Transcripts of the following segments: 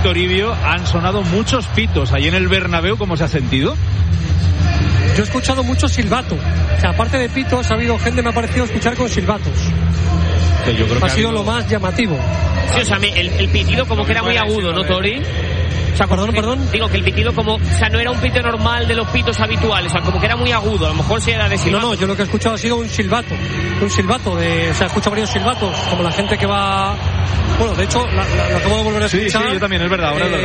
Toribio, han sonado muchos pitos ahí en el Bernabéu. ¿Cómo se ha sentido? Yo he escuchado mucho silbato. O sea, aparte de pitos, ha habido gente, me ha parecido escuchar con silbatos. Yo creo que ha sido lo más llamativo. Sí, o sea, el pitido como que era muy agudo, ¿no, Tori? O sea, perdón. Digo que el pitido como, o sea, no era un pito normal de los pitos habituales, o sea, como que era muy agudo, a lo mejor sí era de silbato. No, yo lo que he escuchado ha sido un silbato o sea, he escuchado varios silbatos, como la gente que va, bueno, de hecho, lo acabo de volver a escuchar. Sí, yo también, es verdad, ahora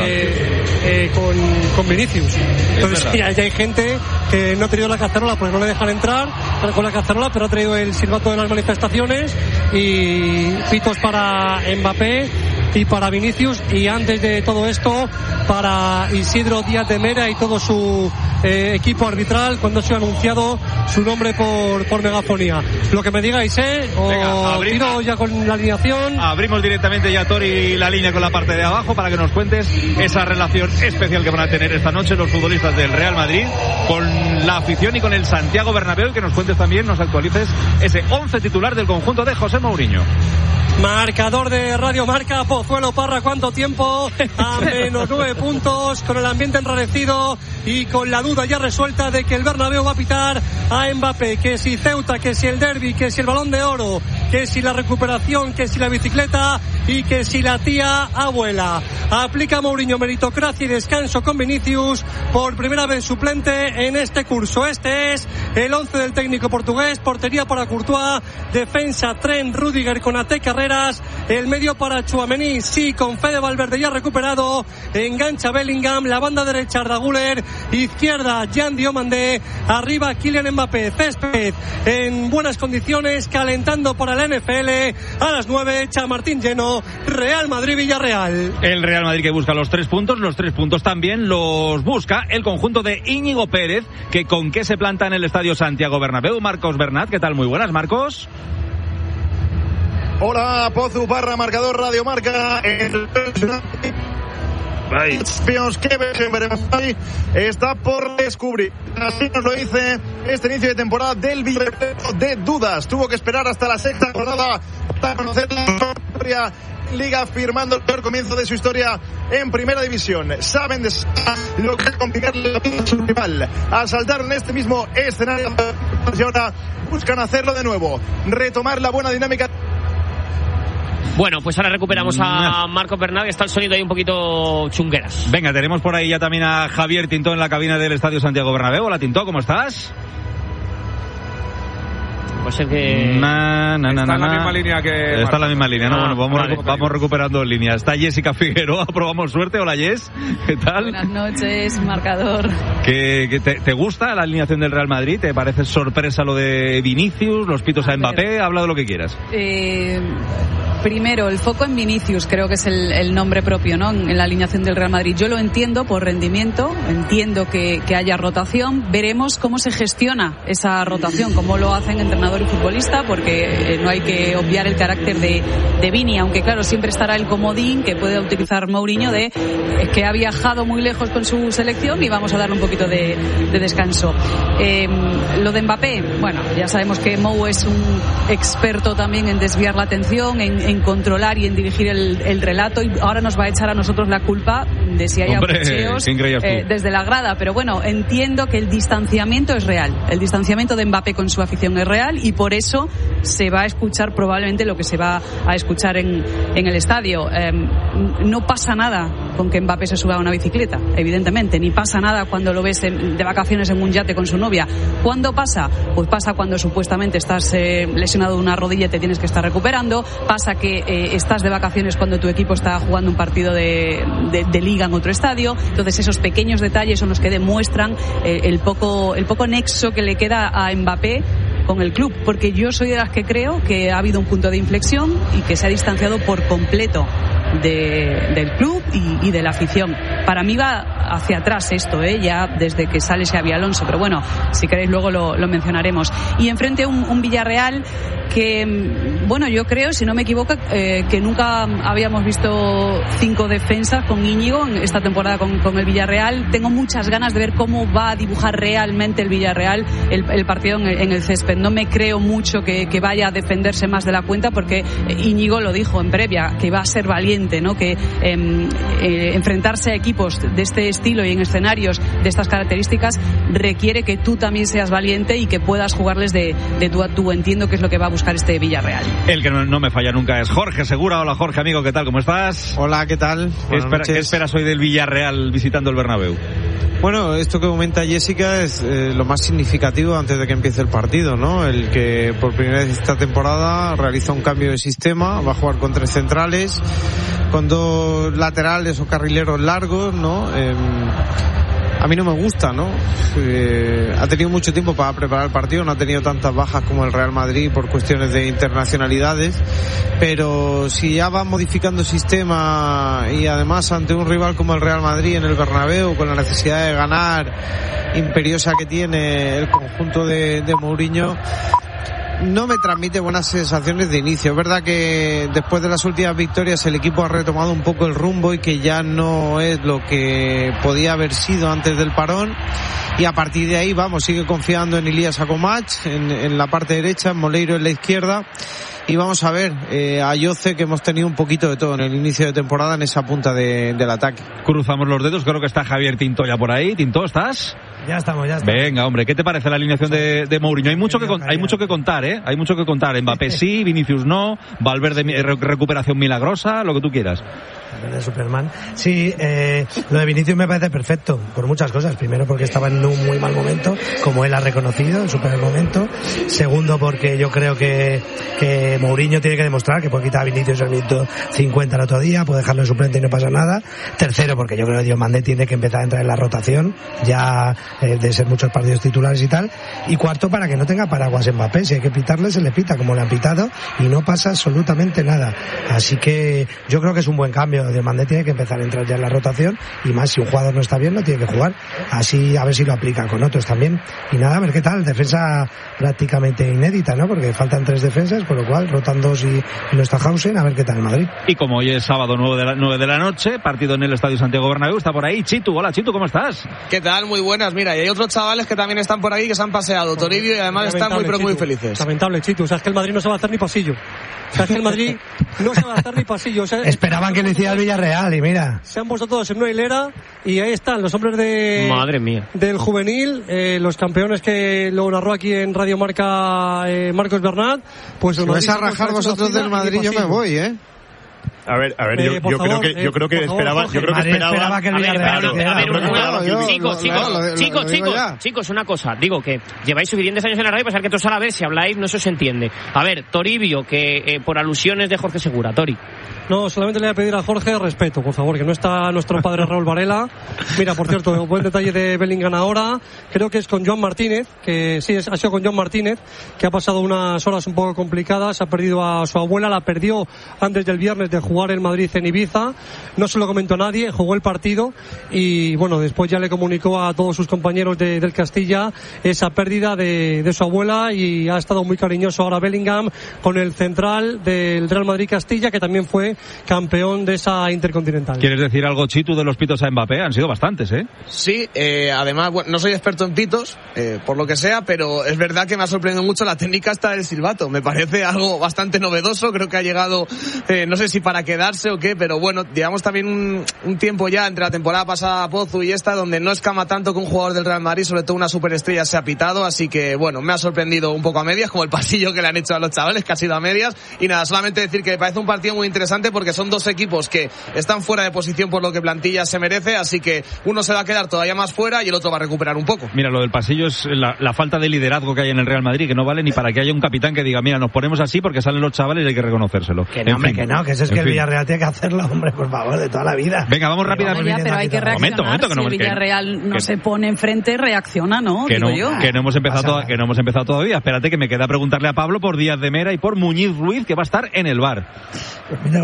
es verdad. Con Vinicius. Entonces, ya hay gente que no ha tenido la cacerola porque no le dejan entrar con la cacerola, pero ha traído el silbato de las manifestaciones y pitos para Mbappé y para Vinicius, y antes de todo esto para Isidro Díaz de Mera y todo su equipo arbitral cuando se ha anunciado su nombre por megafonía. Lo que me digáis, o tiro ya con la alineación. Abrimos directamente ya, Tori, la línea con la parte de abajo para que nos cuentes esa relación especial que van a tener esta noche los futbolistas del Real Madrid con la afición y con el Santiago Bernabéu, y que nos cuentes también, nos actualices ese 11 titular del conjunto de José Mourinho. Marcador de Radio Marca, Pozuelo Parra, ¿cuánto tiempo? A menos 9 puntos, con el ambiente enrarecido y con la duda ya resuelta de que el Bernabéu va a pitar a Mbappé, que si Ceuta, que si el derbi, que si el Balón de Oro, que si la recuperación, que si la bicicleta y que si la tía abuela. Aplica Mourinho meritocracia y descanso con Vinicius, por primera vez suplente en este curso. Este es el 11 del técnico portugués: portería para Courtois, defensa Trent, Rudiger, Konaté, Carreras, el medio para Tchouaméni, sí, con Fede Valverde ya recuperado, engancha Bellingham, la banda derecha Arda Güler, izquierda Jan Diomandé, arriba Kylian Mbappé. Césped en buenas condiciones, calentando para la NFL. A las 9, Chamartín lleno, Real Madrid-Villarreal. El Real Madrid que busca los 3 puntos, los 3 puntos también los busca el conjunto de Íñigo Pérez, que con qué se planta en el Estadio Santiago Bernabéu. Marcos Bernat, ¿qué tal? Muy buenas, Marcos. Hola, Pozu Parra, marcador Radio Marca. Champions que está por descubrir. Así nos lo dice este inicio de temporada del Villarreal de dudas. Tuvo que esperar hasta la sexta jornada para conocer la historia Liga, firmando el peor comienzo de su historia en Primera División. Saben de lo que es complicarle la vida a su rival. Asaltaron en este mismo escenario y ahora buscan hacerlo de nuevo, retomar la buena dinámica. Bueno, pues ahora recuperamos a Marcos Bernat, que está el sonido ahí un poquito chungueras. Venga, tenemos por ahí ya también a Javier Tintó en la cabina del Estadio Santiago Bernabéu. Hola, Tintó, ¿cómo estás? Puede ser que... Está en la misma línea que... Está en la misma línea, ¿no? Bueno, vamos recuperando líneas. Está Jessica Figueroa, probamos suerte. Hola, Jess, ¿qué tal? Buenas noches, marcador. ¿Te gusta la alineación del Real Madrid? ¿Te parece sorpresa lo de Vinicius, los pitos a Mbappé? Habla de lo que quieras. Primero, el foco en Vinicius, creo que es el nombre propio, ¿no? En la alineación del Real Madrid. Yo lo entiendo por rendimiento, entiendo que haya rotación. Veremos cómo se gestiona esa rotación, cómo lo hacen entrenador y futbolista, porque no hay que obviar el carácter de Vini, aunque claro, siempre estará el comodín que puede utilizar Mourinho de que ha viajado muy lejos con su selección y vamos a darle un poquito de descanso. Lo de Mbappé, bueno, ya sabemos que Mou es un experto también en desviar la atención, en controlar y en dirigir el relato, y ahora nos va a echar a nosotros la culpa de si hay abucheos desde la grada, pero bueno, entiendo que el distanciamiento es real, el distanciamiento de Mbappé con su afición es real, y por eso se va a escuchar probablemente lo que se va a escuchar en el estadio. No pasa nada con que Mbappé se suba a una bicicleta, evidentemente, ni pasa nada cuando lo ves de vacaciones en un yate con su novia. ¿Cuándo pasa? Pues pasa cuando supuestamente estás lesionado de una rodilla y te tienes que estar recuperando, pasa que estás de vacaciones cuando tu equipo está jugando un partido de liga en otro estadio. Entonces esos pequeños detalles son los que demuestran el poco nexo que le queda a Mbappé con el club, porque yo soy de las que creo que ha habido un punto de inflexión y que se ha distanciado por completo del club y de la afición. Para mí va hacia atrás esto, ya desde que sale Xabi Alonso, pero bueno, si queréis luego lo mencionaremos. Y enfrente un Villarreal bueno, yo creo, si no me equivoco, que nunca habíamos visto 5 defensas con Íñigo en esta temporada con el Villarreal. Tengo muchas ganas de ver cómo va a dibujar realmente el Villarreal el partido en el césped. No me creo mucho que vaya a defenderse más de la cuenta, porque Íñigo lo dijo en previa, que va a ser valiente, ¿no? Que enfrentarse a equipos de este estilo y en escenarios de estas características requiere que tú también seas valiente y que puedas jugarles de tú a tú. Entiendo que es lo que va a buscar este Villarreal. El que no me falla nunca es Jorge Segura. Hola Jorge, amigo, ¿qué tal? ¿Cómo estás? Hola, ¿qué tal? ¿Qué esperas hoy del Villarreal visitando el Bernabéu? Bueno, esto que comenta Jessica es lo más significativo antes de que empiece el partido, ¿no? El que por primera vez esta temporada realiza un cambio de sistema, va a jugar con 3 centrales, con 2 laterales o carrileros largos, ¿no? A mí no me gusta, ¿no? Ha tenido mucho tiempo para preparar el partido, no ha tenido tantas bajas como el Real Madrid por cuestiones de internacionalidades, pero si ya va modificando sistema y además ante un rival como el Real Madrid en el Bernabéu, con la necesidad de ganar imperiosa que tiene el conjunto de Mourinho, no me transmite buenas sensaciones de inicio. Es verdad que después de las últimas victorias el equipo ha retomado un poco el rumbo y que ya no es lo que podía haber sido antes del parón, y a partir de ahí sigue confiando en Ilías Akomach en la parte derecha, en Moleiro en la izquierda, y vamos a ver a Yoce, que hemos tenido un poquito de todo en el inicio de temporada en esa punta del ataque. Cruzamos los dedos, creo que está Javier Tinto ya por ahí. Tinto, ¿estás? Ya estamos. Venga, hombre, ¿qué te parece la alineación de Mourinho? Hay mucho que contar, ¿eh? Hay mucho que contar. Mbappé sí, Vinicius no, Valverde recuperación milagrosa, lo que tú quieras. De Superman. Sí, lo de Vinicius me parece perfecto, por muchas cosas. Primero, porque estaba en un muy mal momento, como él ha reconocido, en su peor momento. Segundo, porque yo creo que Mourinho tiene que demostrar que puede quitar a Vinicius el minuto 50 el otro día, puede dejarlo en suplente y no pasa nada. Tercero, porque yo creo que Diomandé tiene que empezar a entrar en la rotación, ya de ser muchos partidos titulares y tal. Y cuarto, para que no tenga paraguas Mbappé. Si hay que pitarle, se le pita, como le han pitado, y no pasa absolutamente nada. Así que yo creo que es un buen cambio. Diomandé tiene que empezar a entrar ya en la rotación, y más si un jugador no está bien, no tiene que jugar. Así a ver si lo aplica con otros también. Y nada, a ver qué tal. Defensa prácticamente inédita, ¿no? Porque faltan 3 defensas, por lo cual rotan 2 y no está Hausen. A ver qué tal el Madrid. Y como hoy es sábado 9 de la noche, partido en el Estadio Santiago Bernabéu, está por ahí Chitu. Hola Chitu, ¿cómo estás? ¿Qué tal? Muy buenas. Mira, y hay otros chavales que también están por aquí, que se han paseado, Toribio, y además están muy felices. Lamentable, Chitu. O sea, es que el Madrid no se va a hacer ni pasillo. O sea, es que el Madrid no se va a hacer ni pasillo. O sea, esperaban que lo hiciera el Villarreal, y mira. Se han puesto todos en una hilera y ahí están los hombres Madre mía. Del juvenil, los campeones que lo narró aquí en Radio Marca Marcos Bernat. Pues si vais a rajar vosotros del Madrid, yo me voy, ¿eh? A ver, yo creo que esperaba que el Villarreal. Chicos, una cosa, digo que lleváis suficientes años en la radio, pensar que todos a la vez, si habláis no se os entiende. A ver, Toribio, que por alusiones de Jorge Segura, Tori. No, solamente le voy a pedir a Jorge respeto, por favor, que no está nuestro padre Raúl Varela. Mira, por cierto, buen detalle de Bellingham ahora, creo que es con Joan Martínez, que sí, ha sido con Joan Martínez, que ha pasado unas horas un poco complicadas, ha perdido a su abuela, la perdió antes del viernes de jugar el Madrid en Ibiza, no se lo comentó a nadie, jugó el partido y bueno, después ya le comunicó a todos sus compañeros del Castilla esa pérdida de su abuela, y ha estado muy cariñoso ahora Bellingham con el central del Real Madrid Castilla, que también fue campeón de esa Intercontinental. ¿Quieres decir algo, Chitu, de los pitos a Mbappé? Han sido bastantes, ¿eh? Sí, además, bueno, no soy experto en pitos, por lo que sea, pero es verdad que me ha sorprendido mucho la técnica esta del silbato. Me parece algo bastante novedoso, creo que ha llegado, no sé si para quedarse o qué, pero bueno, llevamos también un tiempo ya entre la temporada pasada Pozu y esta, donde no escama tanto que un jugador del Real Madrid, sobre todo una superestrella, se ha pitado, así que bueno, me ha sorprendido un poco a medias, como el pasillo que le han hecho a los chavales, que ha sido a medias, y nada, solamente decir que me parece un partido muy interesante, porque son dos equipos que están fuera de posición por lo que plantilla se merece, así que uno se va a quedar todavía más fuera y el otro va a recuperar un poco. Mira, lo del pasillo es la falta de liderazgo que hay en el Real Madrid, que no vale ni para que haya un capitán que diga, mira, nos ponemos así porque salen los chavales y hay que reconocérselo. Que no, hombre, que no, que eso es que el Villarreal tiene que hacerlo, hombre, por favor, de toda la vida. Venga, vamos rápidamente. Pero hay que reaccionar. Momento, si el Villarreal no se pone enfrente, reacciona, ¿no? Que no hemos empezado todavía. Espérate, que me queda preguntarle a Pablo por Díaz de Mera y por Muñiz Ruiz, que va a estar en el bar. Mira,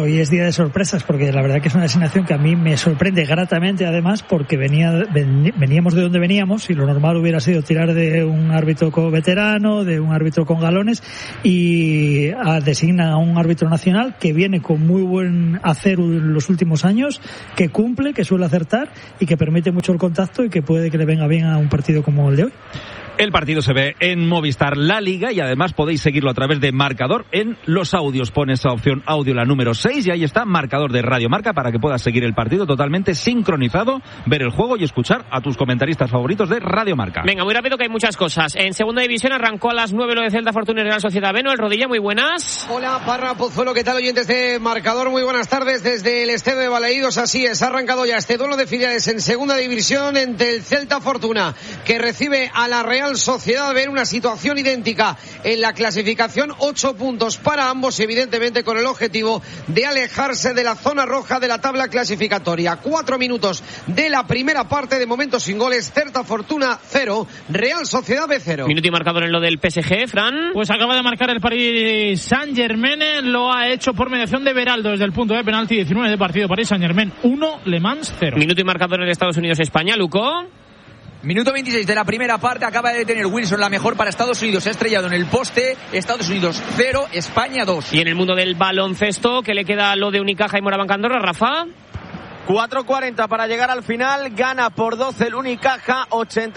hoy es día de sorpresas, porque la verdad que es una designación que a mí me sorprende gratamente, además, porque veníamos de donde veníamos, y lo normal hubiera sido tirar de un árbitro veterano, de un árbitro con galones, y designan a un árbitro nacional que viene con muy buen hacer en los últimos años, que cumple, que suele acertar y que permite mucho el contacto y que puede que le venga bien a un partido como el de hoy. El partido se ve en Movistar La Liga y además podéis seguirlo a través de Marcador en los audios. Pone esa opción audio, la número 6, y ahí está Marcador de Radio Marca para que puedas seguir el partido totalmente sincronizado, ver el juego y escuchar a tus comentaristas favoritos de Radio Marca. Venga, muy rápido que hay muchas cosas. En segunda división arrancó a las 9 lo de Celta, Fortuna y Real Sociedad B. El Rodilla, muy buenas. Hola, Parra, Pozuelo, ¿qué tal, oyentes de Marcador? Muy buenas tardes desde el estadio de Balaídos. Así es, ha arrancado ya este duelo de filiales en segunda división entre el Celta Fortuna, que recibe a la Real Sociedad B, una situación idéntica en la clasificación, 8 puntos para ambos, evidentemente con el objetivo de alejarse de la zona roja de la tabla clasificatoria. 4 minutos de la primera parte, de momento sin goles. Celta Fortuna 0, Real Sociedad B 0. Minuto y marcador en lo del PSG, Fran. Pues acaba de marcar el Paris Saint-Germain, lo ha hecho por mediación de Beraldo desde el punto de penalti. 19 de partido, Paris Saint-Germain 1, Le Mans 0. Minuto y marcador en Estados Unidos-España, Luco. Minuto 26 de la primera parte, acaba de tener Wilson la mejor para Estados Unidos, se ha estrellado en el poste. Estados Unidos 0, España 2. Y en el mundo del baloncesto, ¿qué le queda a lo de Unicaja y Moraván Andorra, Rafa? 4:40 para llegar al final, gana por 12 el Unicaja,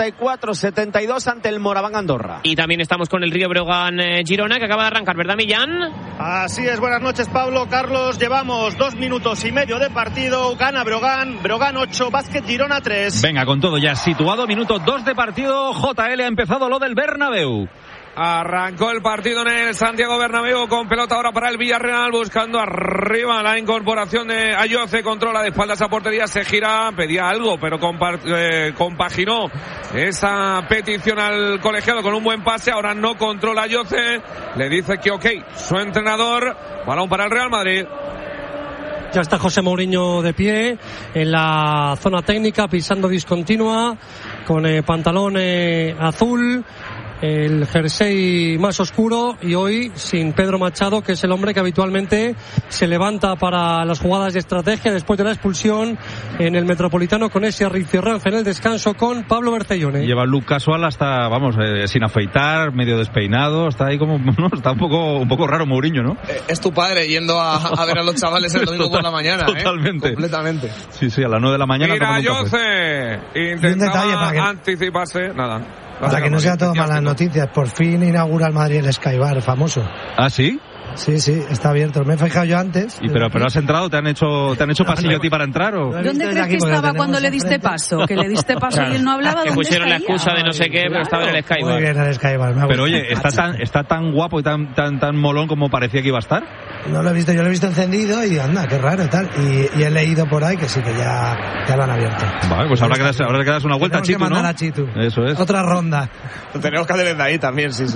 84-72 ante el Moraván Andorra. Y también estamos con el Río Breogán Girona, que acaba de arrancar, ¿verdad, Millán? Así es, buenas noches, Pablo, Carlos, llevamos 2 minutos y medio de partido, gana Breogán 8, Básquet Girona 3. Venga, con todo ya situado, minuto 2 de partido, JL ha empezado lo del Bernabéu. Arrancó el partido en el Santiago Bernabéu con pelota ahora para el Villarreal, buscando arriba la incorporación de Ayoce, controla de espaldas a portería, se gira, pedía algo, pero compaginó esa petición al colegiado con un buen pase. Ahora no controla Ayoce, le dice que ok, su entrenador. Balón para el Real Madrid. Ya está José Mourinho de pie en la zona técnica, pisando discontinua, con pantalón azul, el jersey más oscuro, y hoy sin Pedro Machado, que es el hombre que habitualmente se levanta para las jugadas de estrategia después de la expulsión en el Metropolitano con ese arrifirrance en el descanso con Pablo Bercellone. Lleva el look casual hasta, vamos, sin afeitar, medio despeinado, está ahí como, no, está un poco raro Mourinho, ¿no? Es tu padre yendo a ver a los chavales el domingo por la mañana, totalmente. Completamente. Sí, a las 9 de la mañana. Mira, Yoce intentaba anticiparse, nada. Para que no sea todo malas noticias, por fin inaugura el Madrid el Skybar famoso. ¿Ah, sí? Sí, está abierto. Me he fijado yo antes. ¿Y pero has entrado? ¿Te han hecho pasillo a ti para entrar? ¿o? ¿Dónde crees que estaba cuando le diste paso? Que le diste paso y él no hablaba. Que pusieron la excusa de no sé qué, pero estaba en el Skybar. Muy bien, el Skybar. Pero oye, ¿está tan guapo y tan molón como parecía que iba a estar? No lo he visto, yo lo he visto encendido y digo, anda, qué raro y tal. Y he leído por ahí que sí, que ya lo han abierto. Vale, pues habrá que darse una vuelta a Chitu, que mandar ¿no? a Chitu. Eso es. Otra ronda. Lo tenemos que hacer desde ahí también, sí.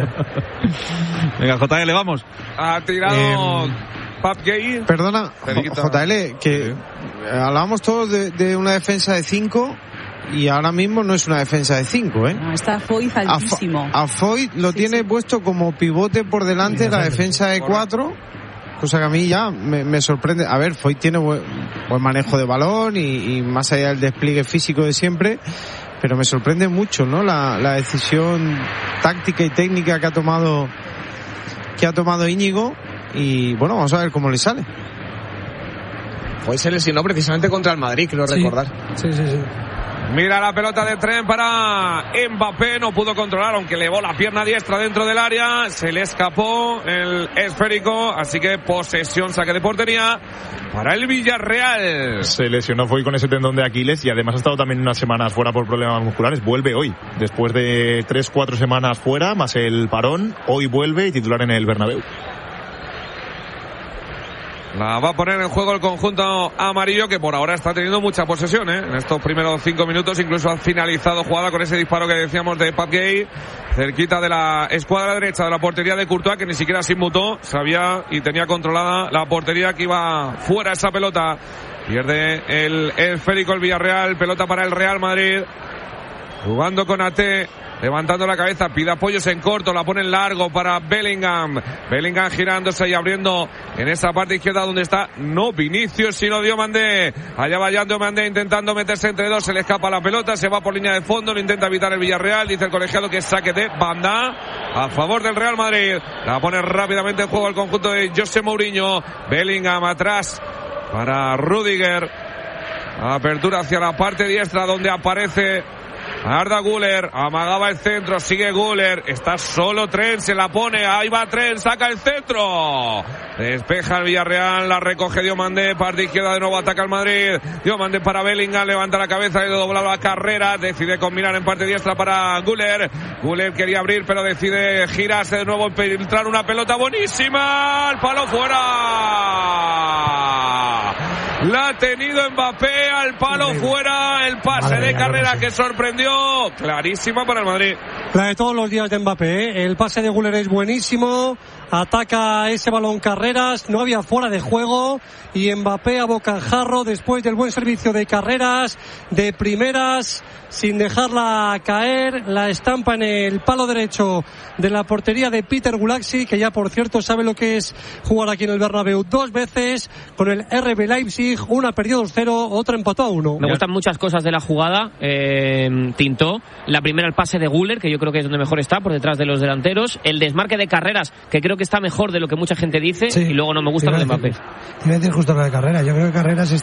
Venga, JL, vamos. Ha tirado Pap Gay. Perdona, JL, que hablábamos todos de una defensa de 5 y ahora mismo no es una defensa de 5, ¿eh? No, está Foyt altísimo. A Foyt lo tiene puesto como pivote por delante la defensa de 4, cosa que a mí ya me sorprende. A ver, Foyt tiene buen manejo de balón y más allá del despliegue físico de siempre, pero me sorprende mucho, ¿no? La decisión táctica y técnica que ha tomado Íñigo, y bueno, vamos a ver cómo le sale. Hoy se lesionó precisamente contra el Madrid, quiero recordar. Sí. Mira la pelota de tren para Mbappé, no pudo controlar, aunque elevó la pierna diestra dentro del área, se le escapó el esférico, así que posesión, saque de portería para el Villarreal. Se lesionó fue con ese tendón de Aquiles y además ha estado también unas semanas fuera por problemas musculares. Vuelve hoy, después de 3-4 semanas fuera, más el parón, hoy vuelve y titular en el Bernabéu. La va a poner en juego el conjunto amarillo, que por ahora está teniendo mucha posesión, en estos primeros 5 minutos. Incluso ha finalizado jugada con ese disparo que decíamos de Pap Gay, cerquita de la escuadra derecha de la portería de Courtois, que ni siquiera se inmutó, sabía y tenía controlada la portería, que iba fuera esa pelota. Pierde el esférico el Villarreal, pelota para el Real Madrid. Jugando con Ate, levantando la cabeza, pide apoyos en corto, la pone en largo para Bellingham. Bellingham girándose y abriendo en esa parte izquierda donde está no Vinicius, sino Diomandé. Allá va Jan Diomandé intentando meterse entre dos, se le escapa la pelota, se va por línea de fondo, lo intenta evitar el Villarreal, dice el colegiado que es saque de banda a favor del Real Madrid. La pone rápidamente en juego el conjunto de José Mourinho. Bellingham atrás para Rüdiger. Apertura hacia la parte diestra donde aparece Arda Güler, amagaba el centro, sigue Güler, está solo Trent, se la pone, ahí va Trent, saca el centro, despeja el Villarreal, la recoge Diomandé, parte izquierda de nuevo, ataca el Madrid, Diomandé para Bellingham, levanta la cabeza y dobla la carrera, decide combinar en parte diestra para Güler, Güler quería abrir pero decide girarse de nuevo, filtrar una pelota buenísima, al palo fuera, la ha tenido Mbappé, al palo fuera, el pase de carrera que sorprendió, clarísima para el Madrid. La de todos los días de Mbappé, ¿eh? El pase de Güler es buenísimo, ataca ese balón Carreras, no había fuera de juego y Mbappé a bocajarro después del buen servicio de Carreras, de primeras, sin dejarla caer, la estampa en el palo derecho de la portería de Peter Gulaxi, que ya por cierto sabe lo que es jugar aquí en el Bernabéu 2 veces, con el RB Leipzig, una perdió 2-0, otra empató a 1. Me gustan muchas cosas de la jugada, Tintó, la primera el pase de Güler, que yo creo que es donde mejor está, por detrás de los delanteros, el desmarque de Carreras, que creo que está mejor de lo que mucha gente dice, sí, y luego no me gusta lo de Mbappé. Iba a decir justo lo de Carreras, yo creo que Carreras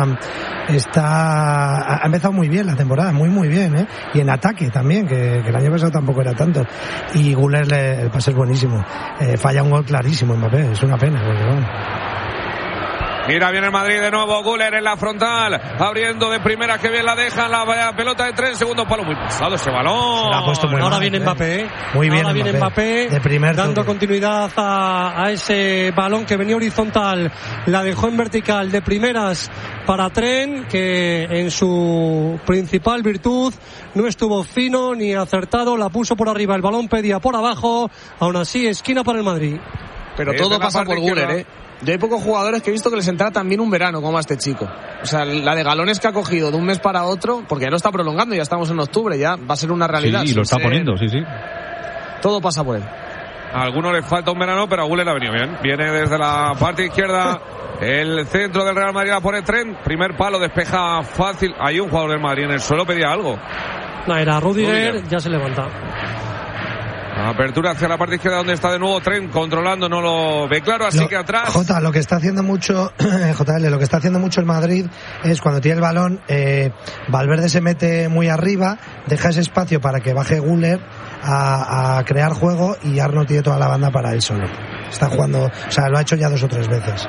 ha empezado muy bien la temporada, muy bien, ¿eh? Y en ataque también, que el año pasado tampoco era tanto. Y Güler, el pase es buenísimo. Falla un gol clarísimo Mbappé, es una pena, porque bueno. Mira, viene el Madrid de nuevo, Güler en la frontal, abriendo de primera, que bien la dejan, la pelota de 3 segundos, palo muy pasado ese balón. La ha puesto muy ahora mal, viene Mbappé, muy bien. Ahora viene Mbappé de primer dando toque, continuidad a ese balón que venía horizontal, la dejó en vertical de primeras para Trent, que en su principal virtud no estuvo fino ni acertado, la puso por arriba, el balón pedía por abajo, aún así esquina para el Madrid. Pero todo pasa por Güler, ¿eh? Yo hay pocos jugadores que he visto que les entra también un verano como a este chico. O sea, la de galones que ha cogido de un mes para otro, porque ya lo está prolongando, ya estamos en octubre, ya va a ser una realidad. Sí, lo está poniendo, sí. Todo pasa por él. A algunos les falta un verano, pero a Güler le ha venido bien. Viene desde la parte izquierda, el centro del Real Madrid la pone Trent, primer palo, despeja fácil. Hay un jugador del Madrid en el suelo, pedía algo. No, era Rüdiger, ya se levanta. Apertura hacia la parte izquierda donde está de nuevo Trent controlando, no lo ve claro, así que atrás. Lo que está haciendo mucho el Madrid es cuando tiene el balón, Valverde se mete muy arriba, deja ese espacio para que baje Güler a crear juego y Arnold tiene toda la banda para él solo. Está jugando, o sea, lo ha hecho ya 2 o 3 veces.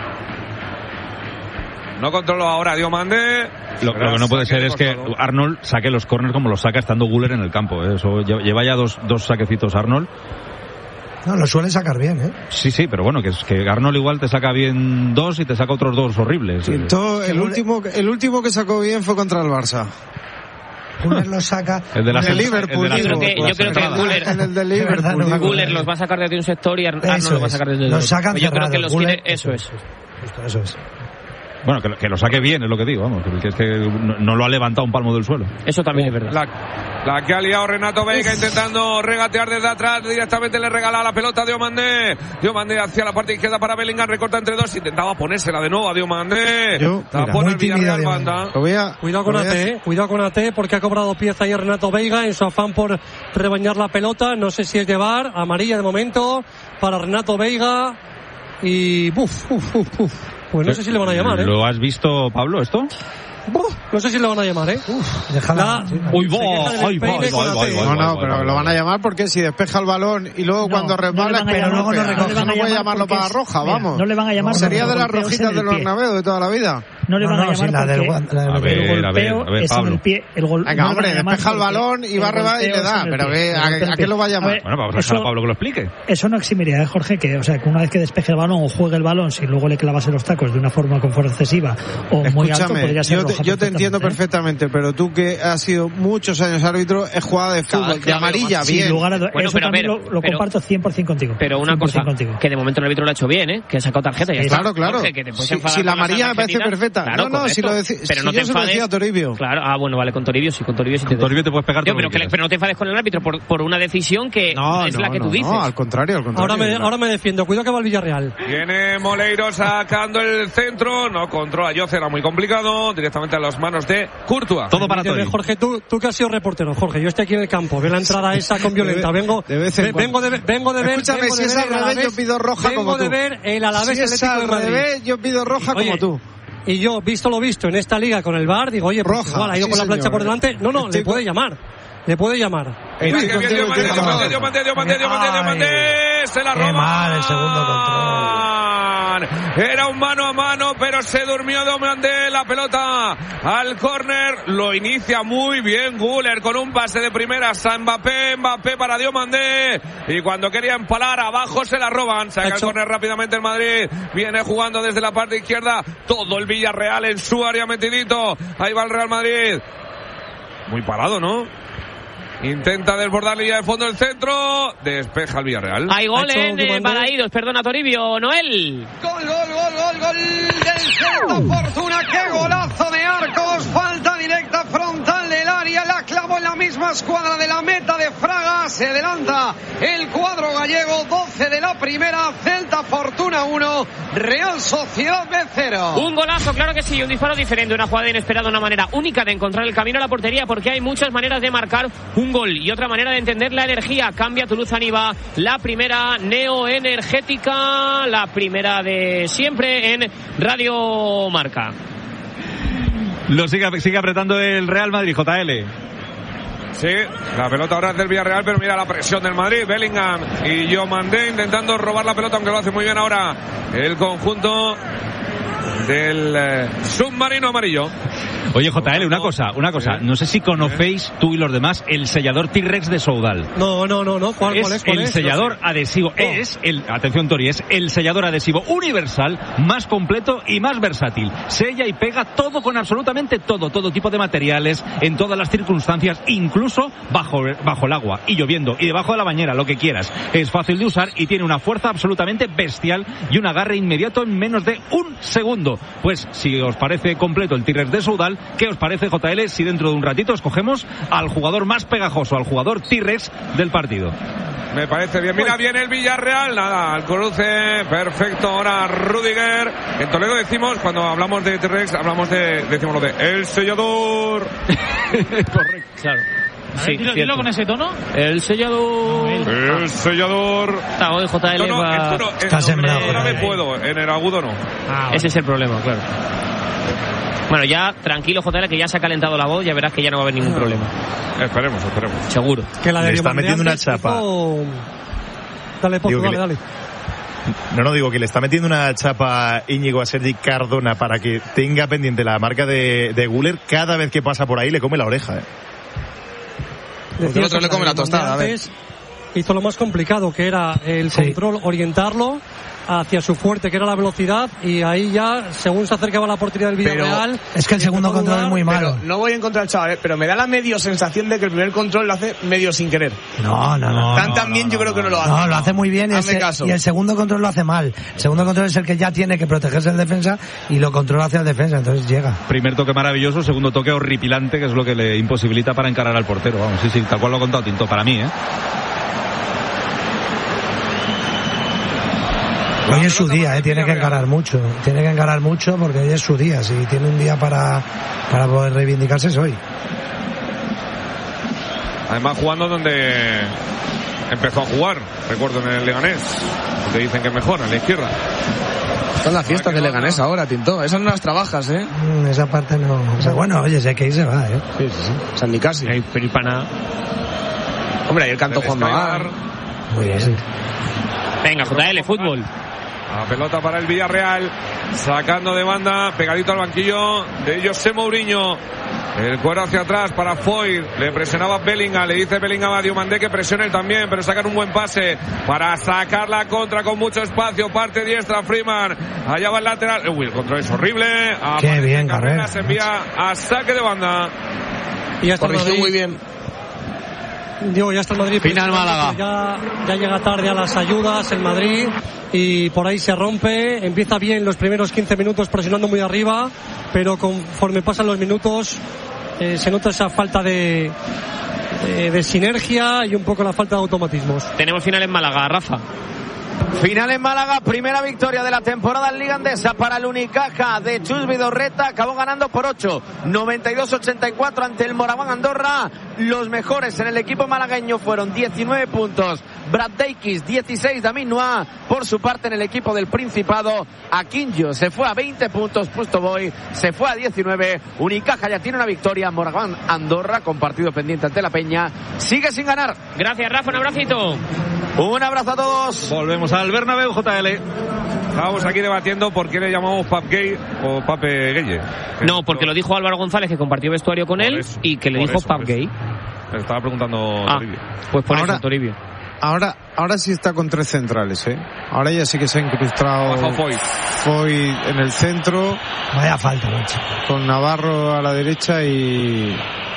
No controló ahora Diomandé. Lo que no puede ser es que Arnold saque los córneres como los saca estando Güler en el campo, ¿eh? Eso lleva ya dos saquecitos Arnold. No, lo suele sacar bien, ¿eh? Sí, pero bueno, que Arnold igual te saca bien 2 y te saca otros 2 horribles. Sí, el último que sacó bien fue contra el Barça. Güler lo saca. El de Liverpool. Yo creo que Güler los va a sacar desde un sector y Arnold los va a sacar desde otro. Yo creo que los quiere, eso es. Eso es. Bueno, que lo saque bien, es lo que digo, vamos, que es que no lo ha levantado un palmo del suelo. Eso también es verdad. La que ha liado Renato Veiga intentando regatear desde atrás, directamente le regala la pelota a Diomandé. Diomandé hacia la parte izquierda para Bellingham, recorta entre dos, intentaba ponérsela de nuevo a Diomandé. Pone el Villarreal banda. Cuidado con Ate, porque ha cobrado pieza ahí Renato Veiga en su afán por rebañar la pelota, no sé si es de VAR, amarilla de momento para Renato Veiga y pues no sé si le van a llamar, ¿eh? ¿Lo has visto, Pablo, esto? No sé si le van a llamar, ¿eh? Déjala. No, pero lo van a llamar porque si despeja el balón y luego cuando resbala, pero luego no puede llamarlo para roja, vamos. No le van a llamar. Sería de las rojitas del Bernabéu de toda la vida. No le van a llamar porque el golpeo es en el pie. Venga, hombre, despeja el balón y va a rebalar y le da. Pero ¿a qué lo va a llamar? Bueno, vamos a dejar a Pablo que lo explique. Eso no eximiría, Jorge, que una vez que despeje el balón o juegue el balón, si luego le clavas en los tacos de una forma con fuerza excesiva o muy alto, podría ser roja. Yo te entiendo perfectamente, pero tú que has sido muchos años árbitro, es jugada de fútbol, de amarilla, bien. Eso también lo comparto 100% contigo. Pero una cosa, que de momento el árbitro lo ha hecho bien, ¿eh? Que ha sacado tarjeta y ya está. Claro. Si la amarilla me parece perfecta, falta. Claro, no, si lo decía, pero no si te yo se lo enfades. decía a Toribio. Claro, bueno, vale, con Toribio sí, con Toribio sí te puedes pegar todo lo que pero no te enfades con el árbitro por una decisión que es la que tú dices. No, al contrario. Ahora me defiendo, cuidado que va el Villarreal. Viene Moleiro sacando el centro, no controla Yoce, era muy complicado, directamente a las manos de Courtois. Todo para Toribio. Jorge, tú que has sido reportero, Jorge, yo estoy aquí en el campo, veo la entrada esa con Violenta, vengo de ver. Escúchame, si es al revés, yo pido roja como tú. Vengo de ver el Alavés Atlético de Madrid. Si es al revés, yo pido roja como tú. Y yo, visto lo visto en esta liga con el VAR, digo, oye, pues roja, igual ha ido con la plancha por delante. No, le puede llamar. Le puede llamar. Diomandé, se la roba. Qué mal el segundo control. Era un mano a mano, pero se durmió Diomandé. La pelota al córner. Lo inicia muy bien Güler con un pase de primeras a Mbappé para Diomandé. Y cuando quería empalar, abajo se la roban. Saca el córner rápidamente el Madrid. Viene jugando desde la parte izquierda. Todo el Villarreal en su área metidito. Ahí va el Real Madrid. Muy parado, ¿no? Intenta desbordar línea de fondo del centro. Despeja el Villarreal. Hay gol en Balaídos, perdona Toribio, Noel. Gol del Celta Fortuna. Qué golazo de Arcos. Falta directa frontal del área. La clavó en la misma escuadra de la meta de Fraga. Se adelanta el cuadro gallego. 12 de la primera. Celta Fortuna 1. Real Sociedad B 0. Un golazo, claro que sí. Un disparo diferente. Una jugada inesperada. Una manera única de encontrar el camino a la portería. Porque hay muchas maneras de marcar un gol y otra manera de entender la energía. Cambia Toulouse-Aniva, la primera neoenergética, la primera de siempre en Radio Marca. Lo sigue apretando el Real Madrid, JL. Sí, la pelota ahora es del Villarreal, pero mira la presión del Madrid. Bellingham y Diomandé intentando robar la pelota, aunque lo hace muy bien ahora el conjunto del submarino amarillo. Oye, JL, una cosa. No sé si conocéis tú y los demás el sellador T-Rex de Soudal. No. ¿Cuál es? El sellador adhesivo. Atención Tori, es el sellador adhesivo universal más completo y más versátil. Sella y pega todo con absolutamente todo tipo de materiales, en todas las circunstancias, incluso bajo el agua y lloviendo y debajo de la bañera, lo que quieras. Es fácil de usar y tiene una fuerza absolutamente bestial y un agarre inmediato en menos de un segundo. Pues si os parece completo el T-Rex de Soudal, ¿qué os parece, JL, si dentro de un ratito escogemos al jugador más pegajoso, al jugador T-Rex del partido? Me parece bien. Mira, viene el Villarreal. Nada, al cruce. Perfecto. Ahora Rudiger. En Toledo decimos, cuando hablamos de T-Rex, decimos lo de el sellador. Correcto. Claro. Sí, dilo con ese tono. El sellador. El sellador. Hoy JL va... Está sembrado. No me puedo, en el agudo no. Ese es el problema, claro. Bueno, ya tranquilo, JL, que ya se ha calentado la voz, ya verás que ya no va a haber ningún problema. Esperemos. Seguro. Que la de le está metiendo una chapa. Dale, Pozo, dale. No, digo que le está metiendo una chapa Íñigo a Sergi Cardona para que tenga pendiente la marca de Güler. Cada vez que pasa por ahí le come la oreja. Porque el otro le come la tostada. A ver. Hizo lo más complicado, que era el control, orientarlo hacia su fuerte, que era la velocidad, y ahí ya, según se acercaba a la portería del Villarreal... Pero es que el segundo control es muy malo. Pero no voy en contra del chaval, pero me da la medio sensación de que el primer control lo hace medio sin querer. No. Tan bien yo creo que no lo hace. No, lo hace muy bien y el segundo control lo hace mal. El segundo control es el que ya tiene que protegerse el defensa y lo controla hacia el defensa, entonces llega. Primer toque maravilloso, segundo toque horripilante, que es lo que le imposibilita para encarar al portero. Vamos, sí, tal cual lo ha contado Tinto, para mí, Hoy es su día, tiene que encarar mucho porque hoy es su día. Si tiene un día para poder reivindicarse es hoy. Además jugando donde empezó a jugar, recuerdo, en el Leganés, te dicen que es mejor, en la izquierda. Son las fiestas de Leganés ahora, Tinto. Esas no las trabajas, Esa parte no. O sea, bueno, oye, si hay que ir se va, Sí. San Nicasio. Hay Peripana. Hombre, ahí el canto Juan Magar. Muy bien. Venga, JL, fútbol. La pelota para el Villarreal, sacando de banda, pegadito al banquillo de José Mourinho. El cuero hacia atrás para Foyt, le presionaba Bellingham, le dice Bellingham a Diomandé que presione él también, pero sacan un buen pase para sacar la contra con mucho espacio, parte diestra Freeman, allá va el lateral, el control es horrible. Qué bien, Carrera se envía a saque de banda. Y hasta corrigió muy bien. Digo, ya está el Madrid. Final Málaga. Ya llega tarde a las ayudas el Madrid y por ahí se rompe. Empieza bien los primeros 15 minutos presionando muy arriba, pero conforme pasan los minutos se nota esa falta de sinergia y un poco la falta de automatismos. Tenemos final en Málaga, Rafa. Final en Málaga, primera victoria de la temporada en Liga Andesa para el Unicaja de Chus Vidorreta, acabó ganando por 8, 92-84 ante el Moraván Andorra. Los mejores en el equipo malagueño fueron 19 puntos Brad Deikis, 16 David Noah. Por su parte en el equipo del Principado, Aquinjo se fue a 20 puntos, Pustoboy se fue a 19. Unicaja ya tiene una victoria, Moraván Andorra con partido pendiente ante la Peña sigue sin ganar. Gracias, Rafa, un abracito. Un abrazo a todos. Volvemos al Bernabéu, JL. Estábamos aquí debatiendo por qué le llamamos Pap Gay o Pape Gueye. No, porque lo dijo Álvaro González, que compartió vestuario con él, y que le dijo Pap Gay. Me estaba preguntando Toribio. Pues por eso, Toribio. Ahora sí está con 3 centrales, ¿eh? Ahora ya sí que se ha incrustado Foy en el centro. Vaya falta, macho. Con Navarro a la derecha y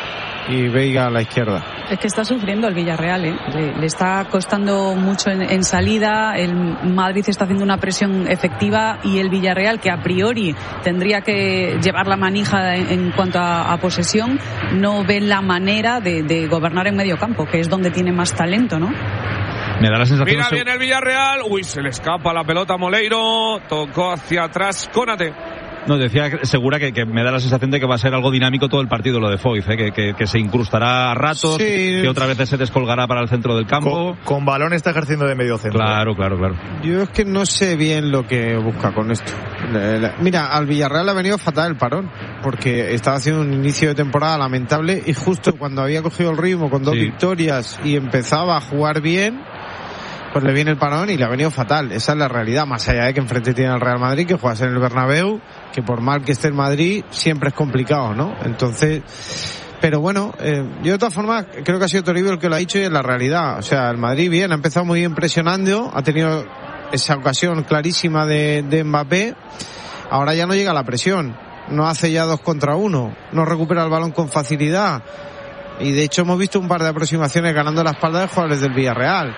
Veiga a la izquierda. Es que está sufriendo el Villarreal, ¿eh? Le está costando mucho en salida. El Madrid está haciendo una presión efectiva y el Villarreal, que a priori tendría que llevar la manija en cuanto a posesión, no ve la manera de gobernar en medio campo, que es donde tiene más talento, ¿no? Me da la sensación. Mira bien el Villarreal. Uy, se le escapa la pelota a Moleiro. Tocó hacia atrás Konate. No, decía Segura que me da la sensación de que va a ser algo dinámico todo el partido lo de Foyth, que se incrustará a ratos, sí, que otra vez se descolgará para el centro del campo. Con balón está ejerciendo de medio centro. Claro. Yo es que no sé bien lo que busca con esto. Mira, al Villarreal le ha venido fatal el parón, porque estaba haciendo un inicio de temporada lamentable y justo cuando había cogido el ritmo con 2 victorias y empezaba a jugar bien, pues le viene el parón y le ha venido fatal. Esa es la realidad, más allá de que enfrente tiene al Real Madrid, que juegas en el Bernabéu, que por mal que esté el Madrid siempre es complicado, ¿no? Entonces, pero bueno, yo de todas formas creo que ha sido Toribio el que lo ha dicho y es la realidad. O sea, el Madrid bien, ha empezado muy bien presionando, ha tenido esa ocasión clarísima de Mbappé, ahora ya no llega a la presión, no hace ya 2 contra 1, no recupera el balón con facilidad y de hecho hemos visto un par de aproximaciones ganando la espalda de jugadores del Villarreal.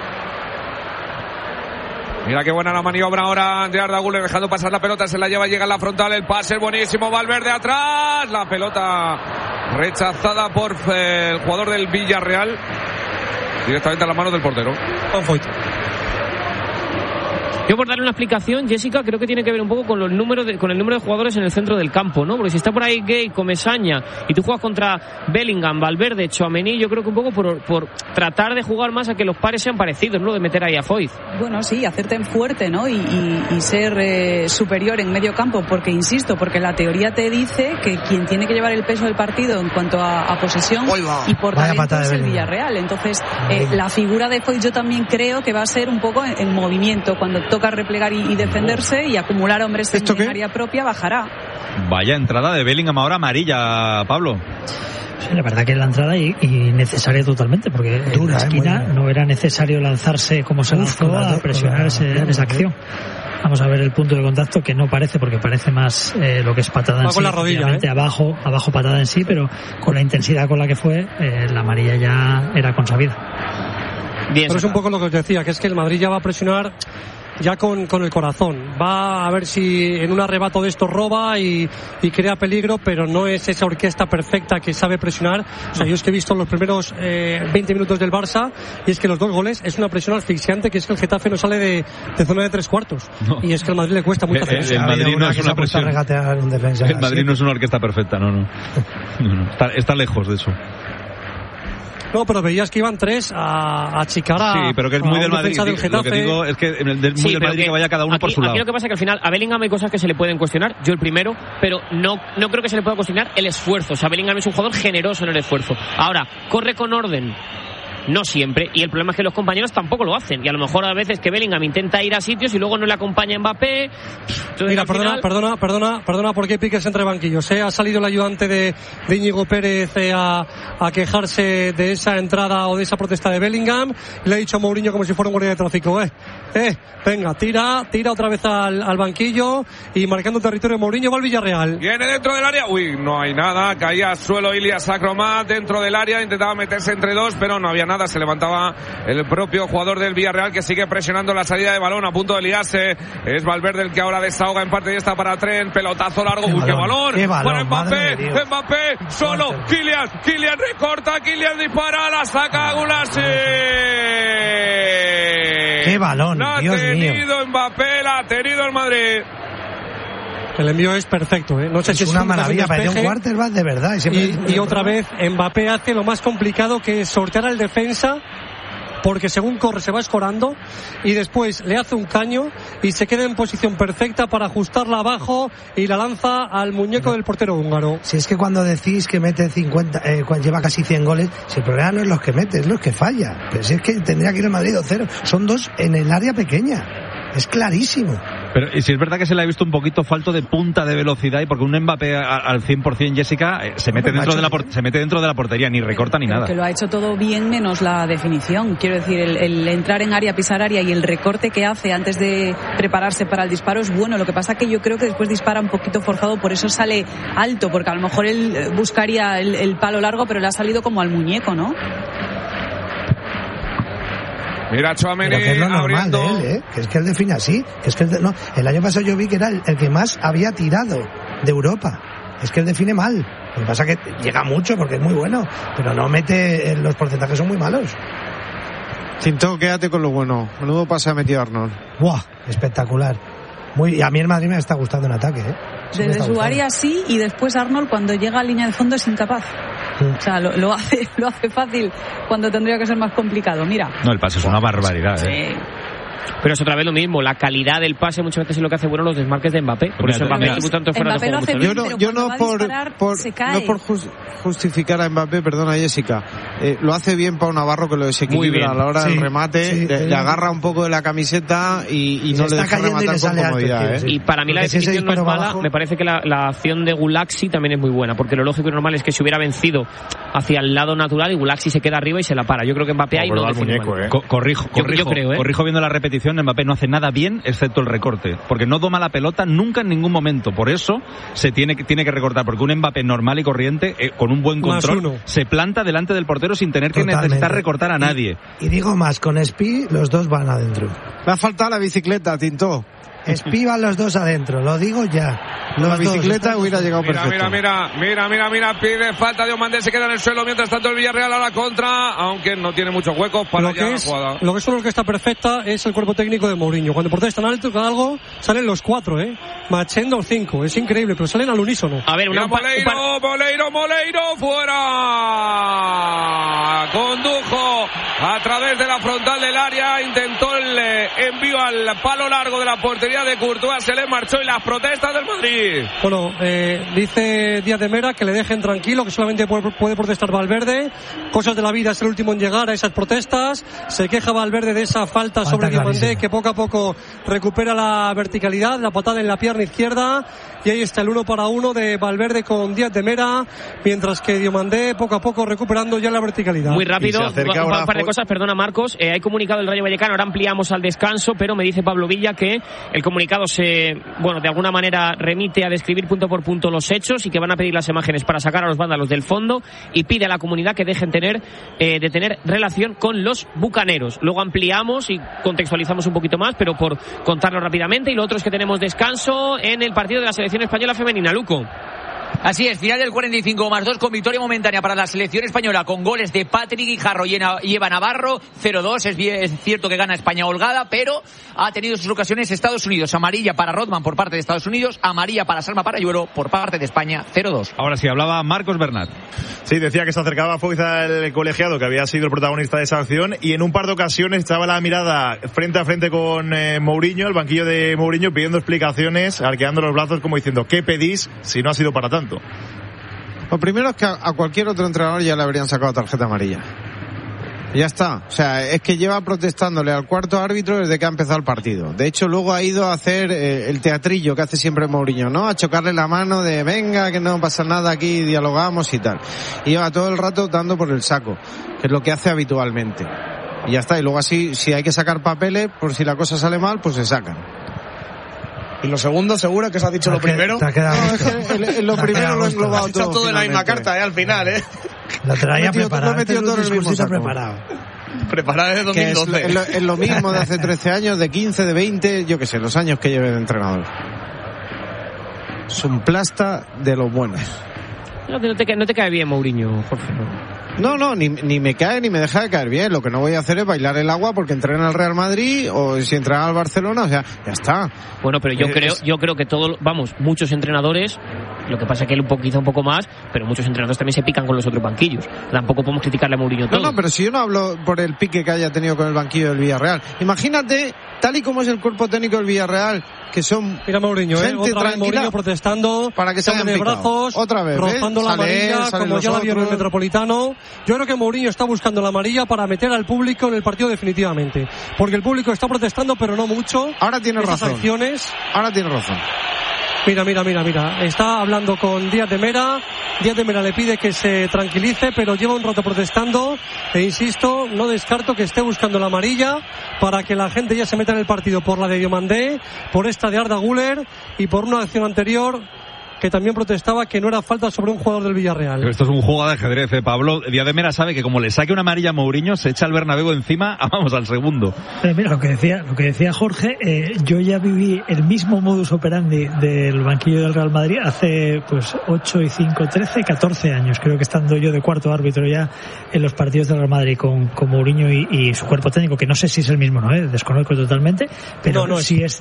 Mira qué buena la maniobra ahora de Arda Güler, dejando pasar la pelota, se la lleva, llega a la frontal, el pase es buenísimo, Valverde atrás, la pelota rechazada por el jugador del Villarreal, directamente a las manos del portero. Yo por darle una explicación, Jessica, creo que tiene que ver un poco con el número de jugadores en el centro del campo, ¿no? Porque si está por ahí Gay, Comesaña y tú juegas contra Bellingham, Valverde, Tchouaméni, yo creo que un poco por tratar de jugar más a que los pares sean parecidos, ¿no? De meter ahí a Foyth. Bueno, sí, hacerte en fuerte, ¿no? Y ser superior en medio campo, porque insisto, porque la teoría te dice que quien tiene que llevar el peso del partido en cuanto a posesión y por talento es el Villarreal. Entonces, la figura de Foyth yo también creo que va a ser un poco en movimiento, cuando toca replegar y defenderse y acumular hombres en área propia, bajará. Vaya entrada de Bellingham ahora amarilla, Pablo. Sí, la verdad que es la entrada y necesaria totalmente, porque en la esquina no era necesario lanzarse como se lanzó a presionar esa acción. Vamos a ver el punto de contacto, que no parece, porque parece más lo que es patada en sí. Con la rodilla, abajo patada en sí, pero con la intensidad con la que fue, la amarilla ya era consabida. Bien, pero es un poco lo que os decía, que es que el Madrid ya va a presionar ya con el corazón, va a ver si en un arrebato de esto roba y crea peligro, pero no es esa orquesta perfecta que sabe presionar. O sea, yo es que he visto los primeros 20 minutos del Barça y es que los 2 goles es una presión asfixiante, que es que el Getafe no sale de zona de 3/4 y es que al Madrid le cuesta mucho hacer eso. El Madrid no es una presión, el Madrid no es una orquesta perfecta, no. Está lejos de eso. No, pero veías que iban 3 a achicar a... Sí, pero que es muy del Madrid. Lo que digo es que muy del Madrid que vaya cada uno por su lado. Aquí lo que pasa es que al final a Bellingham hay cosas que se le pueden cuestionar, yo el primero, pero no creo que se le pueda cuestionar el esfuerzo. O sea, Bellingham es un jugador generoso en el esfuerzo. Ahora, corre con orden, no siempre. Y el problema es que los compañeros tampoco lo hacen. Y a lo mejor a veces que Bellingham intenta ir a sitios y luego no le acompaña Mbappé. Entonces, mira, perdona, porque hay piques entre banquillos. Ha salido el ayudante de Íñigo Pérez a quejarse de esa entrada o de esa protesta de Bellingham. Y le ha dicho a Mourinho como si fuera un guardia de tráfico. Venga, tira otra vez al banquillo y marcando territorio. Mourinho va al Villarreal. Viene dentro del área. Uy, no hay nada. Caía al suelo Ilias Akromat dentro del área. Intentaba meterse entre dos, pero no había nada. Se levantaba el propio jugador del Villarreal, que sigue presionando la salida de balón a punto de liarse. Es Valverde el que ahora desahoga en parte y está para Tren. Pelotazo largo. ¡Qué balón! Para Mbappé. Solo. Kylian recorta. Kylian dispara. La saca Gulassi. ¡Qué balón! La ha tenido Mbappé. La ha tenido el Madrid. El envío es perfecto, No sé si es una maravilla, parece un quarterback de verdad. Y otra vez Mbappé hace lo más complicado, que es sortear al defensa, porque según corre se va escorando y después le hace un caño y se queda en posición perfecta para ajustarla abajo y la lanza al muñeco del portero húngaro. Si es que cuando decís que mete 50, lleva casi 100 goles, si el problema no es los que mete, es los que falla. Pero si es que tendría que ir el Madrid 2-0. Son dos en el área pequeña. Es clarísimo. Pero si es verdad que se le ha visto un poquito falto de punta de velocidad, y porque un Mbappé al 100%, Jessica, se mete dentro de la portería, ni recorta ni nada. Que lo ha hecho todo bien menos la definición. Quiero decir, el entrar en área, pisar área y el recorte que hace antes de prepararse para el disparo es bueno. Lo que pasa que yo creo que después dispara un poquito forzado, por eso sale alto, porque a lo mejor él buscaría el palo largo, pero le ha salido como al muñeco, ¿no? Mira, Tchouaméni es lo normal abriendo. de él, que es que él define así, que es que el año pasado yo vi que era el que más había tirado de Europa. Es que él define mal. Lo que pasa es que llega mucho porque es muy bueno, pero no mete, los porcentajes son muy malos. Tinto, quédate con lo bueno. Menudo pase ha metido Arnold. ¡Buah! Espectacular. Y a mí el Madrid me está gustando en ataque, Desde su área sí, y después Arnold cuando llega a línea de fondo es incapaz. O sea, lo hace fácil cuando tendría que ser más complicado. Mira. No, el pase es una barbaridad. Sí. Pero es otra vez lo mismo, la calidad del pase muchas veces es lo que hace bueno los desmarques de Mbappé. Por eso Mbappé tuvo tanto fuera de juego. Yo no por justificar a Mbappé, perdona Jessica, lo hace bien Pau Navarro, que lo desequilibra a la hora del remate, le agarra un poco de la camiseta y no le deja rematar con comodidad. Y para mí la definición no es mala, me parece que la acción de Gulaxi también es muy buena, porque lo lógico y normal es que se hubiera vencido hacia el lado natural y Gulaxi se queda arriba y se la para. Yo creo que Mbappé ahí no define mal. Corrijo viendo la repetición. Mbappé no hace nada bien excepto el recorte, porque no doma la pelota nunca en ningún momento. Por eso se tiene que recortar, porque un Mbappé normal y corriente, con un buen control, se planta delante del portero sin tener que necesitar recortar a nadie. Y digo más, con Espi los dos van adentro. Le ha faltado la bicicleta, Tinto. Espi van los dos adentro, lo digo ya. La bicicleta hubiera llegado perfecto. Mira, pide falta de Diomandé, se queda en el suelo, mientras tanto el Villarreal ahora contra, aunque no tiene muchos huecos para la jugada. Lo que es una orquesta perfecta es el cuerpo técnico de Mourinho. Cuando el portero está tan alto que algo, salen los 4, Machendo 5, es increíble, pero salen al unísono. A ver, Moleiro, fuera. Condujo a través de la frontal del área, intentó el envío al palo largo de la portería de Courtois, se le marchó, y las protestas del Madrid. Bueno, dice Díaz de Mera que le dejen tranquilo, que solamente puede protestar Valverde. Cosas de la vida, es el último en llegar a esas protestas. Se queja Valverde de esa falta sobre Diomandé, que poco a poco recupera la verticalidad, la patada en la pierna izquierda, y ahí está el 1-1 de Valverde con Díaz de Mera, mientras que Diomandé poco a poco recuperando ya la verticalidad. Muy rápido, un par de cosas, perdona Marcos, hay comunicado del Rayo Vallecano, ahora ampliamos al descanso, pero me dice Pablo Villa que el comunicado de alguna manera remite a describir punto por punto los hechos y que van a pedir las imágenes para sacar a los vándalos del fondo, y pide a la comunidad que dejen de tener relación con los bucaneros. Luego ampliamos y contextualizamos un poquito más, pero por contarlo rápidamente. Y lo otro es que tenemos descanso en el partido de la selección española femenina. Luco. Así es, final del 45+2 con victoria momentánea para la selección española con goles de Patrick Guijarro y Eva Navarro, 0-2, es cierto que gana España holgada, pero ha tenido sus ocasiones Estados Unidos, amarilla para Rodman por parte de Estados Unidos, amarilla para Salma Parayuelo por parte de España, 0-2. Ahora sí, hablaba Marcos Bernat. Sí, decía que se acercaba a Foiza el colegiado, que había sido el protagonista de esa acción, y en un par de ocasiones echaba la mirada frente a frente con Mourinho, el banquillo de Mourinho, pidiendo explicaciones, arqueando los brazos como diciendo, ¿qué pedís si no ha sido para tanto? Lo primero es que a cualquier otro entrenador ya le habrían sacado tarjeta amarilla. Ya está. O sea, es que lleva protestándole al cuarto árbitro desde que ha empezado el partido. De hecho, luego ha ido a hacer el teatrillo que hace siempre Mourinho, ¿no? A chocarle la mano de venga, que no pasa nada aquí, dialogamos y tal. Y lleva todo el rato dando por el saco, que es lo que hace habitualmente. Y ya está. Y luego así, si hay que sacar papeles, por si la cosa sale mal, pues se sacan. ¿Y lo segundo, seguro que se ha dicho lo primero? No, es que lo primero lo he englobado todo. Todo en la misma carta, al final, Lo traía preparado. Lo he metido todo en el mismo saco. Preparado desde 2012. Es lo mismo de hace 13 años, de 15, de 20, yo qué sé, los años que lleve de entrenador. Es un plasta de los buenos. No te cae bien Mourinho, Jorge. No, ni me cae ni me deja de caer bien. Lo que no voy a hacer es bailar el agua porque entrena al Real Madrid o si entrena al Barcelona, o sea, ya está. Bueno, pero yo creo que muchos entrenadores, lo que pasa es que él quizá un poco más, pero muchos entrenadores también se pican con los otros banquillos. Tampoco podemos criticarle a Mourinho todo. No, pero si yo no hablo por el pique que haya tenido con el banquillo del Villarreal. Imagínate, tal y como es el cuerpo técnico del Villarreal, que son mira Mourinho, gente otra vez Mourinho protestando, para que se hayan de picado. brazos, otra vez, rozando la amarilla, como ya la vieron en el Metropolitano. Yo creo que Mourinho está buscando la amarilla para meter al público en el partido definitivamente, porque el público está protestando, pero no mucho. Ahora tiene razón. Acciones. Ahora tiene razón. Mira. Está hablando con Díaz de Mera. Díaz de Mera le pide que se tranquilice, pero lleva un rato protestando. E insisto, no descarto que esté buscando la amarilla para que la gente ya se meta en el partido por la de Diomandé, por esta de Arda Güler y por una acción anterior que también protestaba que no era falta sobre un jugador del Villarreal. Pero esto es un juego de ajedrez, Pablo. Díaz de Mera sabe que como le saque una amarilla a Mourinho, se echa el Bernabéu encima, vamos al segundo. Mira, lo que decía Jorge, yo ya viví el mismo modus operandi del banquillo del Real Madrid hace 8 y 5, 13, 14 años, creo que estando yo de cuarto árbitro ya en los partidos del Real Madrid con Mourinho y su cuerpo técnico, que no sé si es el mismo, ¿no? Desconozco totalmente, pero sí es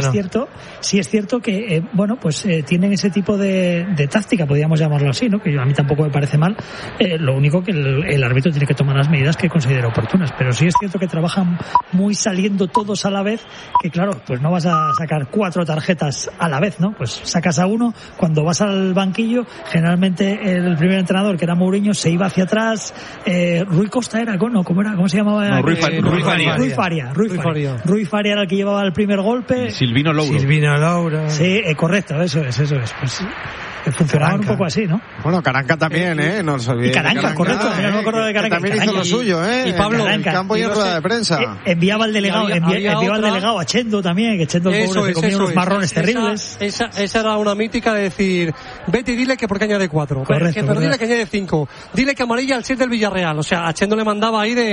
cierto que tienen ese tipo de táctica, podríamos llamarlo así, ¿no? Que a mí tampoco me parece mal. Lo único que el árbitro tiene que tomar las medidas que considere oportunas, pero sí es cierto que trabajan muy saliendo todos a la vez, que claro, pues no vas a sacar 4 tarjetas a la vez, ¿no? Pues sacas a uno. Cuando vas al banquillo, generalmente el primer entrenador, que era Mourinho, se iba hacia atrás. Rui Costa era, ¿no? ¿Cómo se llamaba? No, Rui Faria. Rui Faria era el que llevaba el primer golpe. Silvino Louro. Sí, correcto, eso es. Pues funcionaba un poco así, ¿no? Bueno, Caranca también, no nos olvidemos. Y Caranca, correcto, no me acuerdo de Caranca. También hizo lo suyo, Y Pablo, en el campo y en rueda de prensa. Enviaba al delegado, al delegado a Chendo también, que Chendo se comía unos marrones terribles. Esa era una mítica de decir, vete y dile que porque añade 4. Correcto, pero dile que añade 5. Dile que amarilla al 7 del Villarreal. O sea, a Chendo le mandaba ahí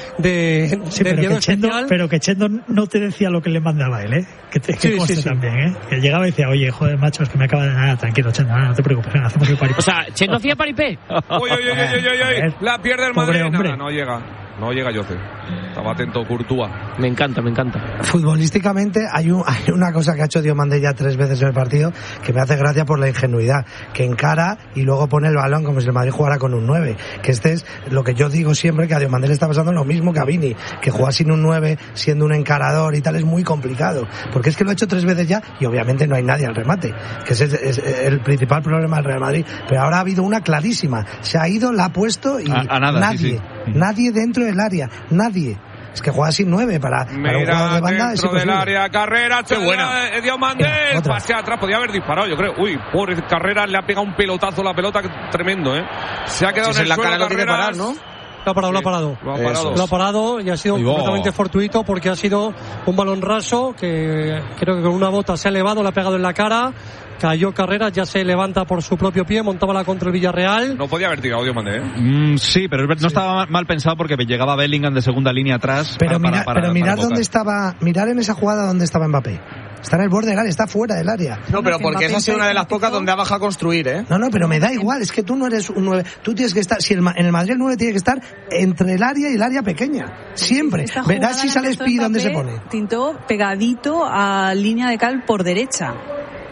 pero que Chendo no te decía lo que le mandaba él, ¿eh? Que conste también, Que llegaba y decía, oye, joder, macho, es que me acaba de nada, tranquilo, Chendo, no te preocupes, venga, hacemos el paripé. O sea, ¿Chendo hacía paripé? Uy, la pierde el Madrid. Nada, no llega Jose. Estaba atento Courtois. Me encanta. Futbolísticamente hay una cosa que ha hecho Diomandé ya 3 veces en el partido que me hace gracia por la ingenuidad, que encara y luego pone el balón como si el Madrid jugara con un 9, que este es lo que yo digo siempre, que a Diomandé le está pasando lo mismo que a Vini, que jugar sin un 9 siendo un encarador y tal es muy complicado, porque es que lo ha hecho 3 veces ya y obviamente no hay nadie al remate, que ese es el principal problema del Real Madrid, pero ahora ha habido una clarísima, se ha ido, la ha puesto y a nada, nadie dentro del área, nadie. Es que juega sin 9 para un jugador de banda. Dentro del área, Carrera, qué buena. Diomandé, pase atrás, podía haber disparado, yo creo. Uy, pobre Carrera, le ha pegado un pelotazo a la pelota, tremendo, Se ha quedado en el suelo, lo tiene que parar, ¿no? Lo ha parado y ha sido completamente fortuito porque ha sido un balón raso que creo que con una bota se ha elevado, le ha pegado en la cara, cayó Carrera, ya se levanta por su propio pie, montaba la contra el Villarreal. No podía haber tirado Diomandé, sí, pero no estaba mal pensado porque llegaba Bellingham de segunda línea atrás. Pero mirad dónde estaba, mirar en esa jugada dónde estaba Mbappé. Está en el borde del área, está fuera del área. No, pero porque esa ha sido una de las pocas donde ha bajado a construir, No, pero me da igual, es que tú no eres un 9. Tú tienes que estar, en el Madrid el 9 tiene que estar entre el área y el área pequeña. Siempre. Verás si sale Pi donde se pone. Tintó pegadito a línea de cal por derecha.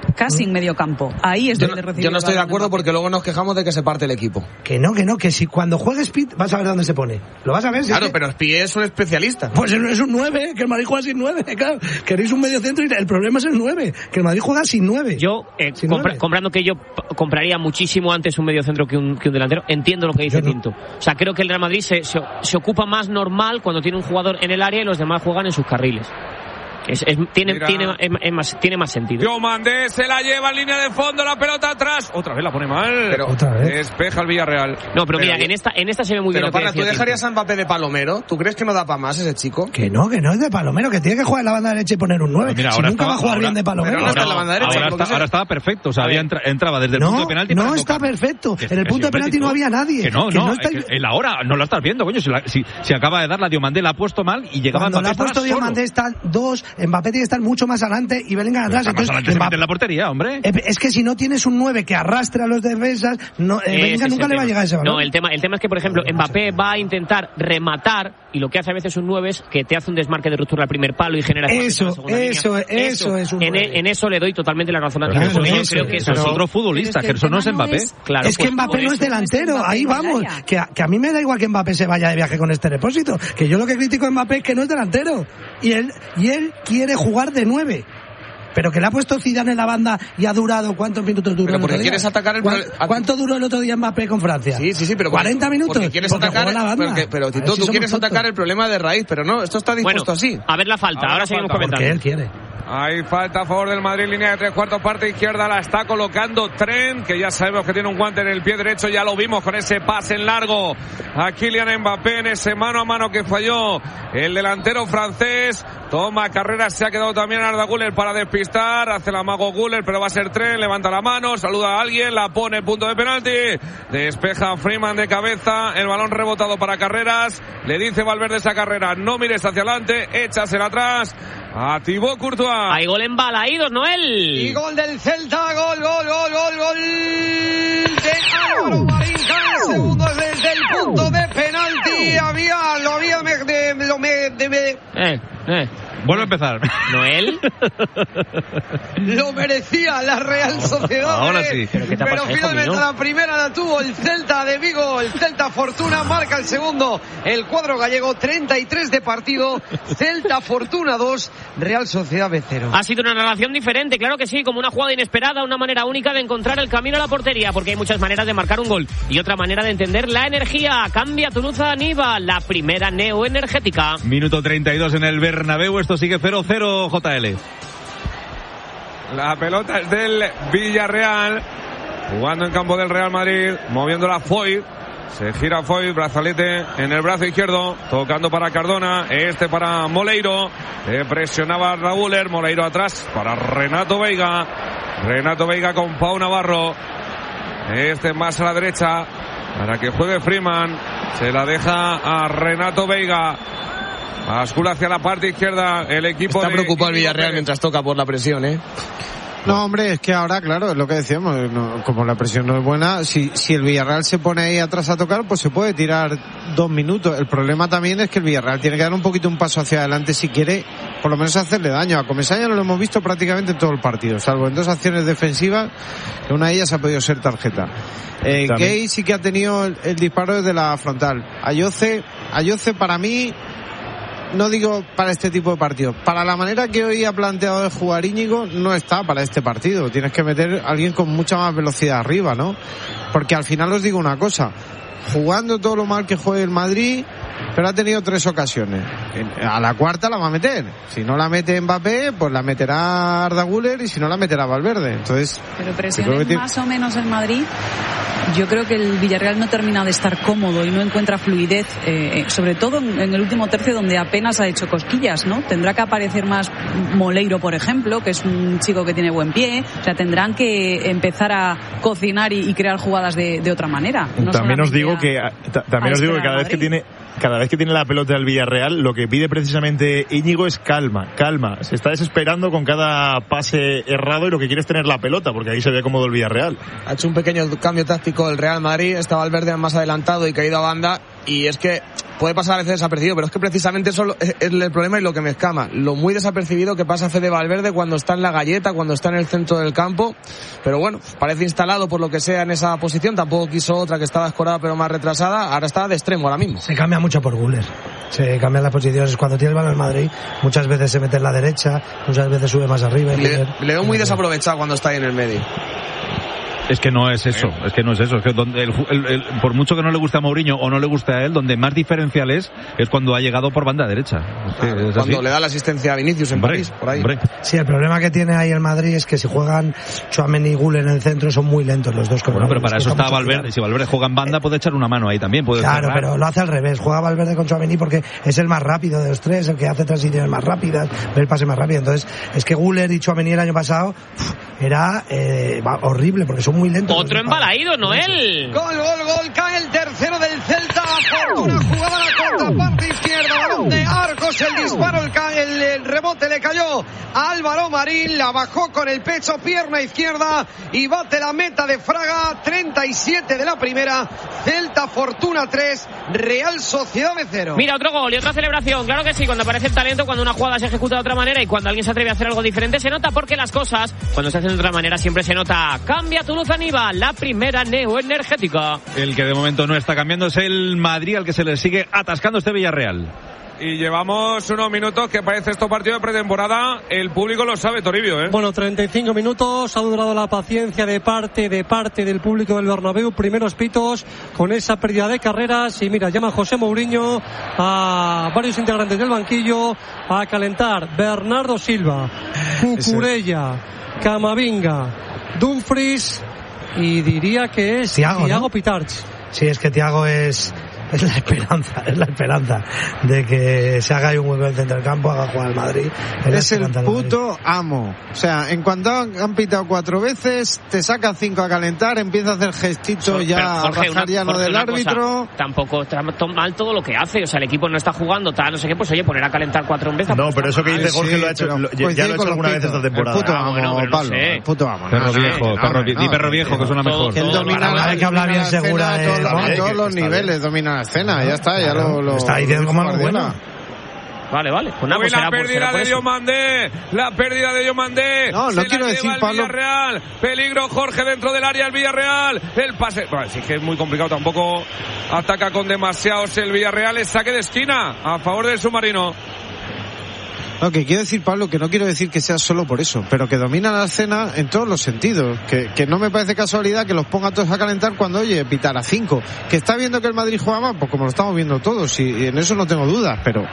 casi en medio campo. Ahí es donde recibe. Yo no estoy de acuerdo porque luego nos quejamos de que se parte el equipo. Que no, que si cuando juegue Speed vas a ver dónde se pone. Lo vas a ver. Claro, pero Speed es un especialista. Pues es un 9, que el Madrid juega sin 9, claro. Queréis un medio centro y el problema es el 9, que el Madrid juega sin 9. Yo, comprando que yo compraría muchísimo antes un medio centro que un delantero, entiendo lo que dice Tinto. O sea, creo que el Real Madrid se ocupa más normal cuando tiene un jugador en el área y los demás juegan en sus carriles. Tiene más sentido. Diomandé se la lleva en línea de fondo, la pelota atrás. Otra vez la pone mal. Pero otra vez. Despeja el Villarreal. No, pero mira, en esta se ve muy bien. Pero Parra, ¿tú dejarías a Mbappé de palomero? ¿Tú crees que no da para más ese chico? Que no es de palomero, que tiene que jugar en la banda derecha y poner un 9. Mira, si nunca va a jugar bien de palomero. Ahora estaba perfecto. O sea, entraba desde el punto de penalti. No está perfecto. En el punto de penalti no había nadie. En la hora no la estás viendo, coño. Si acaba de dar la Diomandé, la ha puesto mal y llegaba Mbappé. Cuando la ha puesto Diomandé están 2, Mbappé tiene que estar mucho más adelante y Bellingham atrás. Entonces, más adelante en la portería, hombre. Es que si no tienes un 9 que arrastre a los defensas, Bellingham nunca le va a llegar a ese balón. No, el tema es que, por ejemplo, Mbappé va a intentar rematar y lo que hace a veces un 9 es que te hace un desmarque de ruptura al primer palo y genera eso es un 9. En eso le doy totalmente la razón a ti. Yo creo que eso es otro futbolista, que eso no es Mbappé. Claro, es que Mbappé no es delantero, ahí vamos. Que a mí me da igual que Mbappé se vaya de viaje con este depósito, que yo lo que critico a Mbappé es que no es delantero y él quiere jugar de 9. Pero que le ha puesto Zidane en la banda y ha durado, ¿cuántos minutos duró? Pero porque quieres atacar ¿Cuánto duró el otro día Mbappé con Francia? Sí, pero 40 minutos. Porque quieres atacar la banda. Pero Tito, tú quieres atacar el problema de raíz, pero no, esto está dispuesto así. A ver la falta, ahora seguimos comentando. Porque él quiere. Hay falta a favor del Madrid, línea de 3/4, parte izquierda, la está colocando Trent, que ya sabemos que tiene un guante en el pie derecho, ya lo vimos con ese pase en largo a Kylian Mbappé en ese mano a mano que falló el delantero francés. Toma carrera, se ha quedado también Arda Güler para despistar, hace el amago Güler, pero va a ser Trent, levanta la mano, saluda a alguien, la pone en punto de penalti, despeja Freeman de cabeza, el balón rebotado para Carreras, le dice Valverde esa carrera, no mires hacia adelante, échasela atrás a Thibaut Courtois. Hay gol en Balaídos, Noel. Y gol del Celta, gol de Álvaro Marín, segundo desde el punto de penalti, Vuelve a empezar. ¿Noel? Lo merecía la Real Sociedad. Ahora sí. Pero finalmente la primera la tuvo el Celta de Vigo. El Celta Fortuna marca el segundo. El cuadro gallego, 33 de partido. Celta Fortuna 2, Real Sociedad B0. Ha sido una narración diferente, claro que sí, como una jugada inesperada, una manera única de encontrar el camino a la portería, porque hay muchas maneras de marcar un gol y otra manera de entender la energía. Cambia Toulouse Niva, la primera neoenergética. Minuto 32 en el Bernabéu, esto sigue 0-0, JL. La pelota es del Villarreal, jugando en campo del Real Madrid, moviéndola Foy. Se gira Foy, brazalete en el brazo izquierdo, tocando para Cardona, para Moleiro, presionaba a Raúler, Moleiro atrás para Renato Veiga con Pau Navarro, más a la derecha, para que juegue Freeman, se la deja a Renato Veiga, bascula hacia la parte izquierda, el equipo está preocupado el Villarreal mientras toca por la presión, No, hombre, es que ahora, claro, es lo que decíamos, como la presión no es buena, si el Villarreal se pone ahí atrás a tocar, pues se puede tirar 2 minutos. El problema también es que el Villarreal tiene que dar un poquito un paso hacia adelante si quiere, por lo menos hacerle daño. A Comesaña no lo hemos visto prácticamente en todo el partido, salvo en 2 acciones defensivas, que una de ellas ha podido ser tarjeta. Gay sí que ha tenido el disparo desde la frontal. Ayoce para mí, no digo para este tipo de partidos, para la manera que hoy ha planteado de jugar Íñigo, no está para este partido. Tienes que meter a alguien con mucha más velocidad arriba, ¿no? Porque al final os digo una cosa, jugando todo lo mal que juegue el Madrid, pero ha tenido 3 ocasiones. A la cuarta la va a meter. Si no la mete Mbappé, pues la meterá Arda Güler, y si no la meterá Valverde. Entonces, pero presiones más o menos el Madrid. Yo creo que el Villarreal no termina de estar cómodo y no encuentra fluidez, sobre todo en el último tercio, donde apenas ha hecho cosquillas, ¿no? Tendrá que aparecer más Moleiro, por ejemplo, que es un chico que tiene buen pie. O sea, tendrán que empezar a cocinar y crear jugadas de otra manera. No también os digo que cada vez que tiene la pelota del Villarreal, lo que pide precisamente Íñigo es calma. Se está desesperando con cada pase errado y lo que quiere es tener la pelota, porque ahí se ve cómodo el Villarreal. Ha hecho un pequeño cambio táctico el Real Madrid, estaba Valverde más adelantado y caído a banda, y es que puede pasar a veces desapercibido, pero es que precisamente eso es el problema y lo que me escama. Lo muy desapercibido que pasa Fede Valverde cuando está en la galleta, cuando está en el centro del campo. Pero bueno, parece instalado por lo que sea en esa posición. Tampoco quiso otra que estaba escorada pero más retrasada. Ahora está de extremo ahora mismo. Se cambia mucho por Güler. Se cambian las posiciones. Cuando tiene el balón en Madrid, muchas veces se mete en la derecha, muchas veces sube más arriba. Le veo muy desaprovechado cuando está ahí en el medio. Es que no es eso, es que donde por mucho que no le guste a Mourinho o no le guste a él, donde más diferencial es cuando ha llegado por banda derecha. Es cuando así. le da la asistencia a Vinicius en París, por ahí. Sí, el problema que tiene ahí el Madrid es que si juegan Tchouaméni y Güler en el centro son muy lentos los dos. Bueno, pero para eso está Valverde. Si Valverde juega en banda puede echar una mano ahí también. Puede claro, cerrar. Pero lo hace al revés. Juega Valverde con Tchouaméni porque es el más rápido de los tres, el que hace transiciones más rápidas, ve el pase más rápido. Entonces, es que Güler y Tchouaméni el año pasado era horrible porque son muy lentos. Otro embalaído, Noel. Gol, cae el tercero del Celta. Fortuna jugaba la contraparte izquierda, balón de Arcos, el disparo, el rebote le cayó a Álvaro Marín, la bajó con el pecho, pierna izquierda y bate la meta de Fraga. 37 de la primera, Celta Fortuna 3, Real Sociedad 0. Mira, otro gol y otra celebración. Claro que sí, cuando aparece el talento, cuando una jugada se ejecuta de otra manera y cuando alguien se atreve a hacer algo diferente, se nota, porque las cosas, cuando se hacen de otra manera, siempre se nota. Cambia Toulouse Aníbal, la primera neoenergética. El que de momento no está cambiando es el Madrid, al que se le sigue atascando este Villarreal. Y llevamos unos minutos que parece esto partido de pretemporada. El público lo sabe, Toribio, ¿eh? Bueno, 35 minutos. Ha durado la paciencia de parte del público del Bernabéu. Primeros pitos con esa pérdida de carreras. Y mira, llama José Mourinho a varios integrantes del banquillo a calentar. Bernardo Silva, Cucurella, Camavinga, Dumfries y diría que es Thiago Pitarch. Sí, es que Thiago es la esperanza de que se haga ahí un hueco en el centro del campo, haga jugar al Madrid. Es el puto amo. O sea, en cuanto han pitado 4 veces, te saca 5 a calentar, empieza a hacer gestitos ya rajariano del árbitro. Tampoco está mal todo lo que hace. O sea, el equipo no está jugando, tal, no sé qué, pues oye, poner a calentar 4 veces. No, pero eso que dice Jorge lo ha hecho, ya lo ha hecho alguna vez esta temporada. El puto amo, Pablo. El puto amo. Perro viejo, perro viejo, que suena mejor. Él domina hay que hablar bien segura de todos los niveles, domina la escena, ya está, ya lo está diciendo como algo bueno. Vale. Pues nada, pues la pérdida de Diomandé. La pérdida de Diomandé. No quiero decir, Pablo. Villarreal. Peligro, Jorge, dentro del área el Villarreal. El pase. Bueno, sí que es muy complicado. Tampoco ataca con demasiados el Villarreal. Es saque de esquina a favor del submarino. No, que quiero decir, Pablo, que no quiero decir que sea solo por eso, pero que domina la escena en todos los sentidos. Que no me parece casualidad que los ponga todos a calentar cuando, oye, pitar a 5. Que está viendo que el Madrid juega más, pues como lo estamos viendo todos, y en eso no tengo dudas, pero...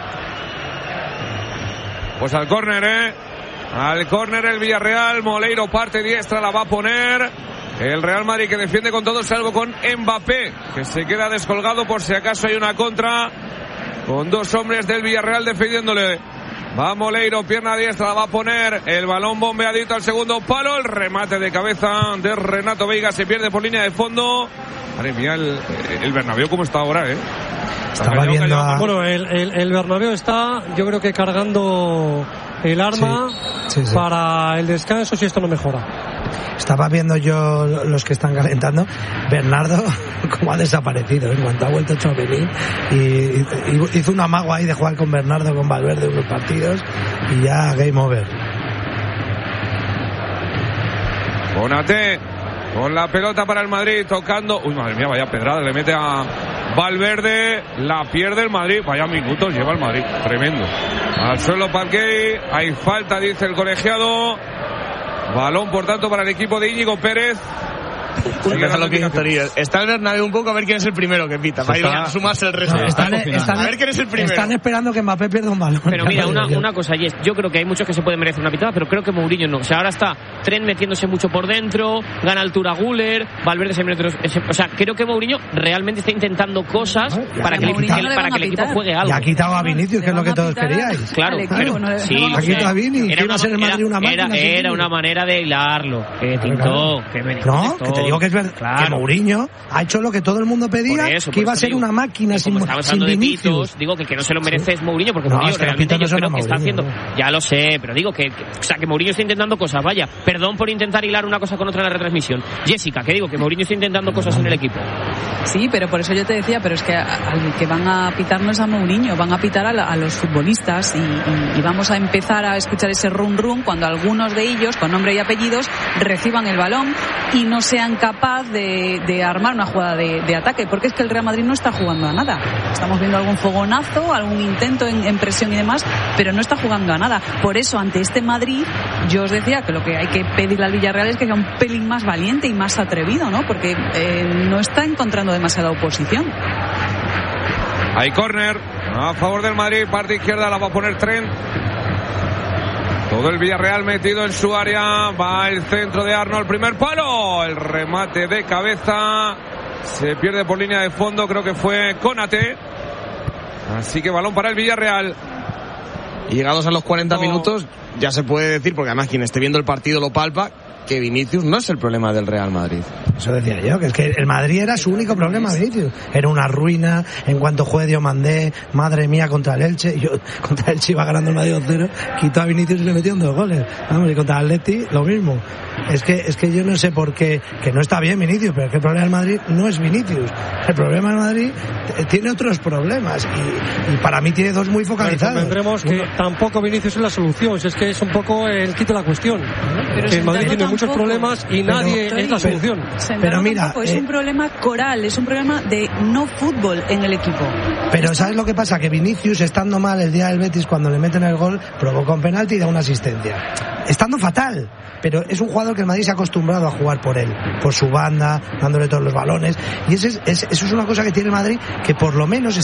Pues al córner, al córner el Villarreal. Moleiro parte diestra, la va a poner el Real Madrid, que defiende con todo salvo con Mbappé, que se queda descolgado por si acaso hay una contra, con 2 hombres del Villarreal defendiéndole. Va Moleiro, pierna diestra, la va a poner, el balón bombeadito al segundo palo, el remate de cabeza de Renato Veiga se pierde por línea de fondo. Madre mía, el Bernabéu cómo está ahora, Estaba viendo Bueno, el Bernabéu está, yo creo que cargando el arma sí. para el descanso si esto no mejora. Estaba viendo yo los que están calentando. Bernardo, como ha desaparecido en cuanto ha vuelto Tchouaméni, y hizo un amago ahí de jugar con Bernardo, con Valverde unos partidos y ya game over. Konaté con la pelota para el Madrid, tocando. Uy, madre mía, vaya pedrada, le mete a Valverde, la pierde el Madrid. Vaya minutos lleva el Madrid, tremendo. Al suelo Parquet, hay falta, dice el colegiado. Balón, por tanto, para el equipo de Íñigo Pérez. Está el Bernabéu un poco a ver quién es el primero que pita, para ir a sumarse el resto. Están a ver quién es el primero. Están esperando que Mbappé pierda un balón. Pero mira, una cosa, Jess, yo creo que hay muchos que se pueden merecer una pitada, pero creo que Mourinho no. O sea, ahora está Trent metiéndose mucho por dentro, gana altura Güler, Valverde se mete. O sea, creo que Mourinho realmente está intentando cosas para que el equipo juegue algo. Y ha quitado a Vinicius, que es lo que todos queríais. Claro, pero sí, ha quitado a Vini. Era una manera de manera de hilarlo. Que tintó, que me no, que digo que es verdad que Mourinho ha hecho lo que todo el mundo pedía, que iba a ser una máquina sin Vinicius. Digo que el que no se lo merece es Mourinho, porque Mourinho realmente yo creo que está haciendo, ya lo sé, pero digo que Mourinho está intentando cosas, vaya, perdón por intentar hilar una cosa con otra en la retransmisión. Jessica, que digo que Mourinho está intentando cosas en el equipo. Sí, pero por eso yo te decía, pero es que al que van a pitar no es a Mourinho, van a pitar a los futbolistas y vamos a empezar a escuchar ese rum cuando algunos de ellos, con nombre y apellidos, reciban el balón y no sean capaz de armar una jugada de ataque, porque es que el Real Madrid no está jugando a nada. Estamos viendo algún fogonazo, algún intento en presión y demás, pero no está jugando a nada. Por eso, ante este Madrid, yo os decía que lo que hay que pedirle al Villarreal es que sea un pelín más valiente y más atrevido, ¿no? Porque no está encontrando demasiada oposición. Hay córner a favor del Madrid, parte izquierda la va a poner Trent. Todo el Villarreal metido en su área, va el centro de Arnold, primer palo, el remate de cabeza, se pierde por línea de fondo, creo que fue Konaté, así que balón para el Villarreal. Y llegados a los 40 minutos, ya se puede decir, porque además quien esté viendo el partido lo palpa, que Vinicius no es el problema del Real Madrid. Eso decía yo, que es que el Madrid era su único problema, Vinicius. Era una ruina, en cuanto juegue Diomandé, madre mía, contra el Elche. Contra el Elche iba ganando el Madrid 2-0, quitó a Vinicius y le metió 2 goles. Vamos, y contra el Atleti, lo mismo. Es que yo no sé por qué, que no está bien Vinicius, pero es que el problema del Madrid no es Vinicius. El problema del Madrid tiene otros problemas y para mí tiene dos muy focalizados. Tendremos que tampoco Vinicius es la solución, es que es un poco el kit de la cuestión. Pero que el Madrid tiene muchos problemas y nadie es la solución. Pero mira, es un problema coral, es un problema de no fútbol en el equipo. Pero ¿sabes lo que pasa? Que Vinicius, estando mal el día del Betis, cuando le meten el gol, provoca un penalti y da una asistencia. Estando fatal, pero es un jugador que el Madrid se ha acostumbrado a jugar por él, por su banda, dándole todos los balones. Y eso es una cosa que tiene el Madrid, que por lo menos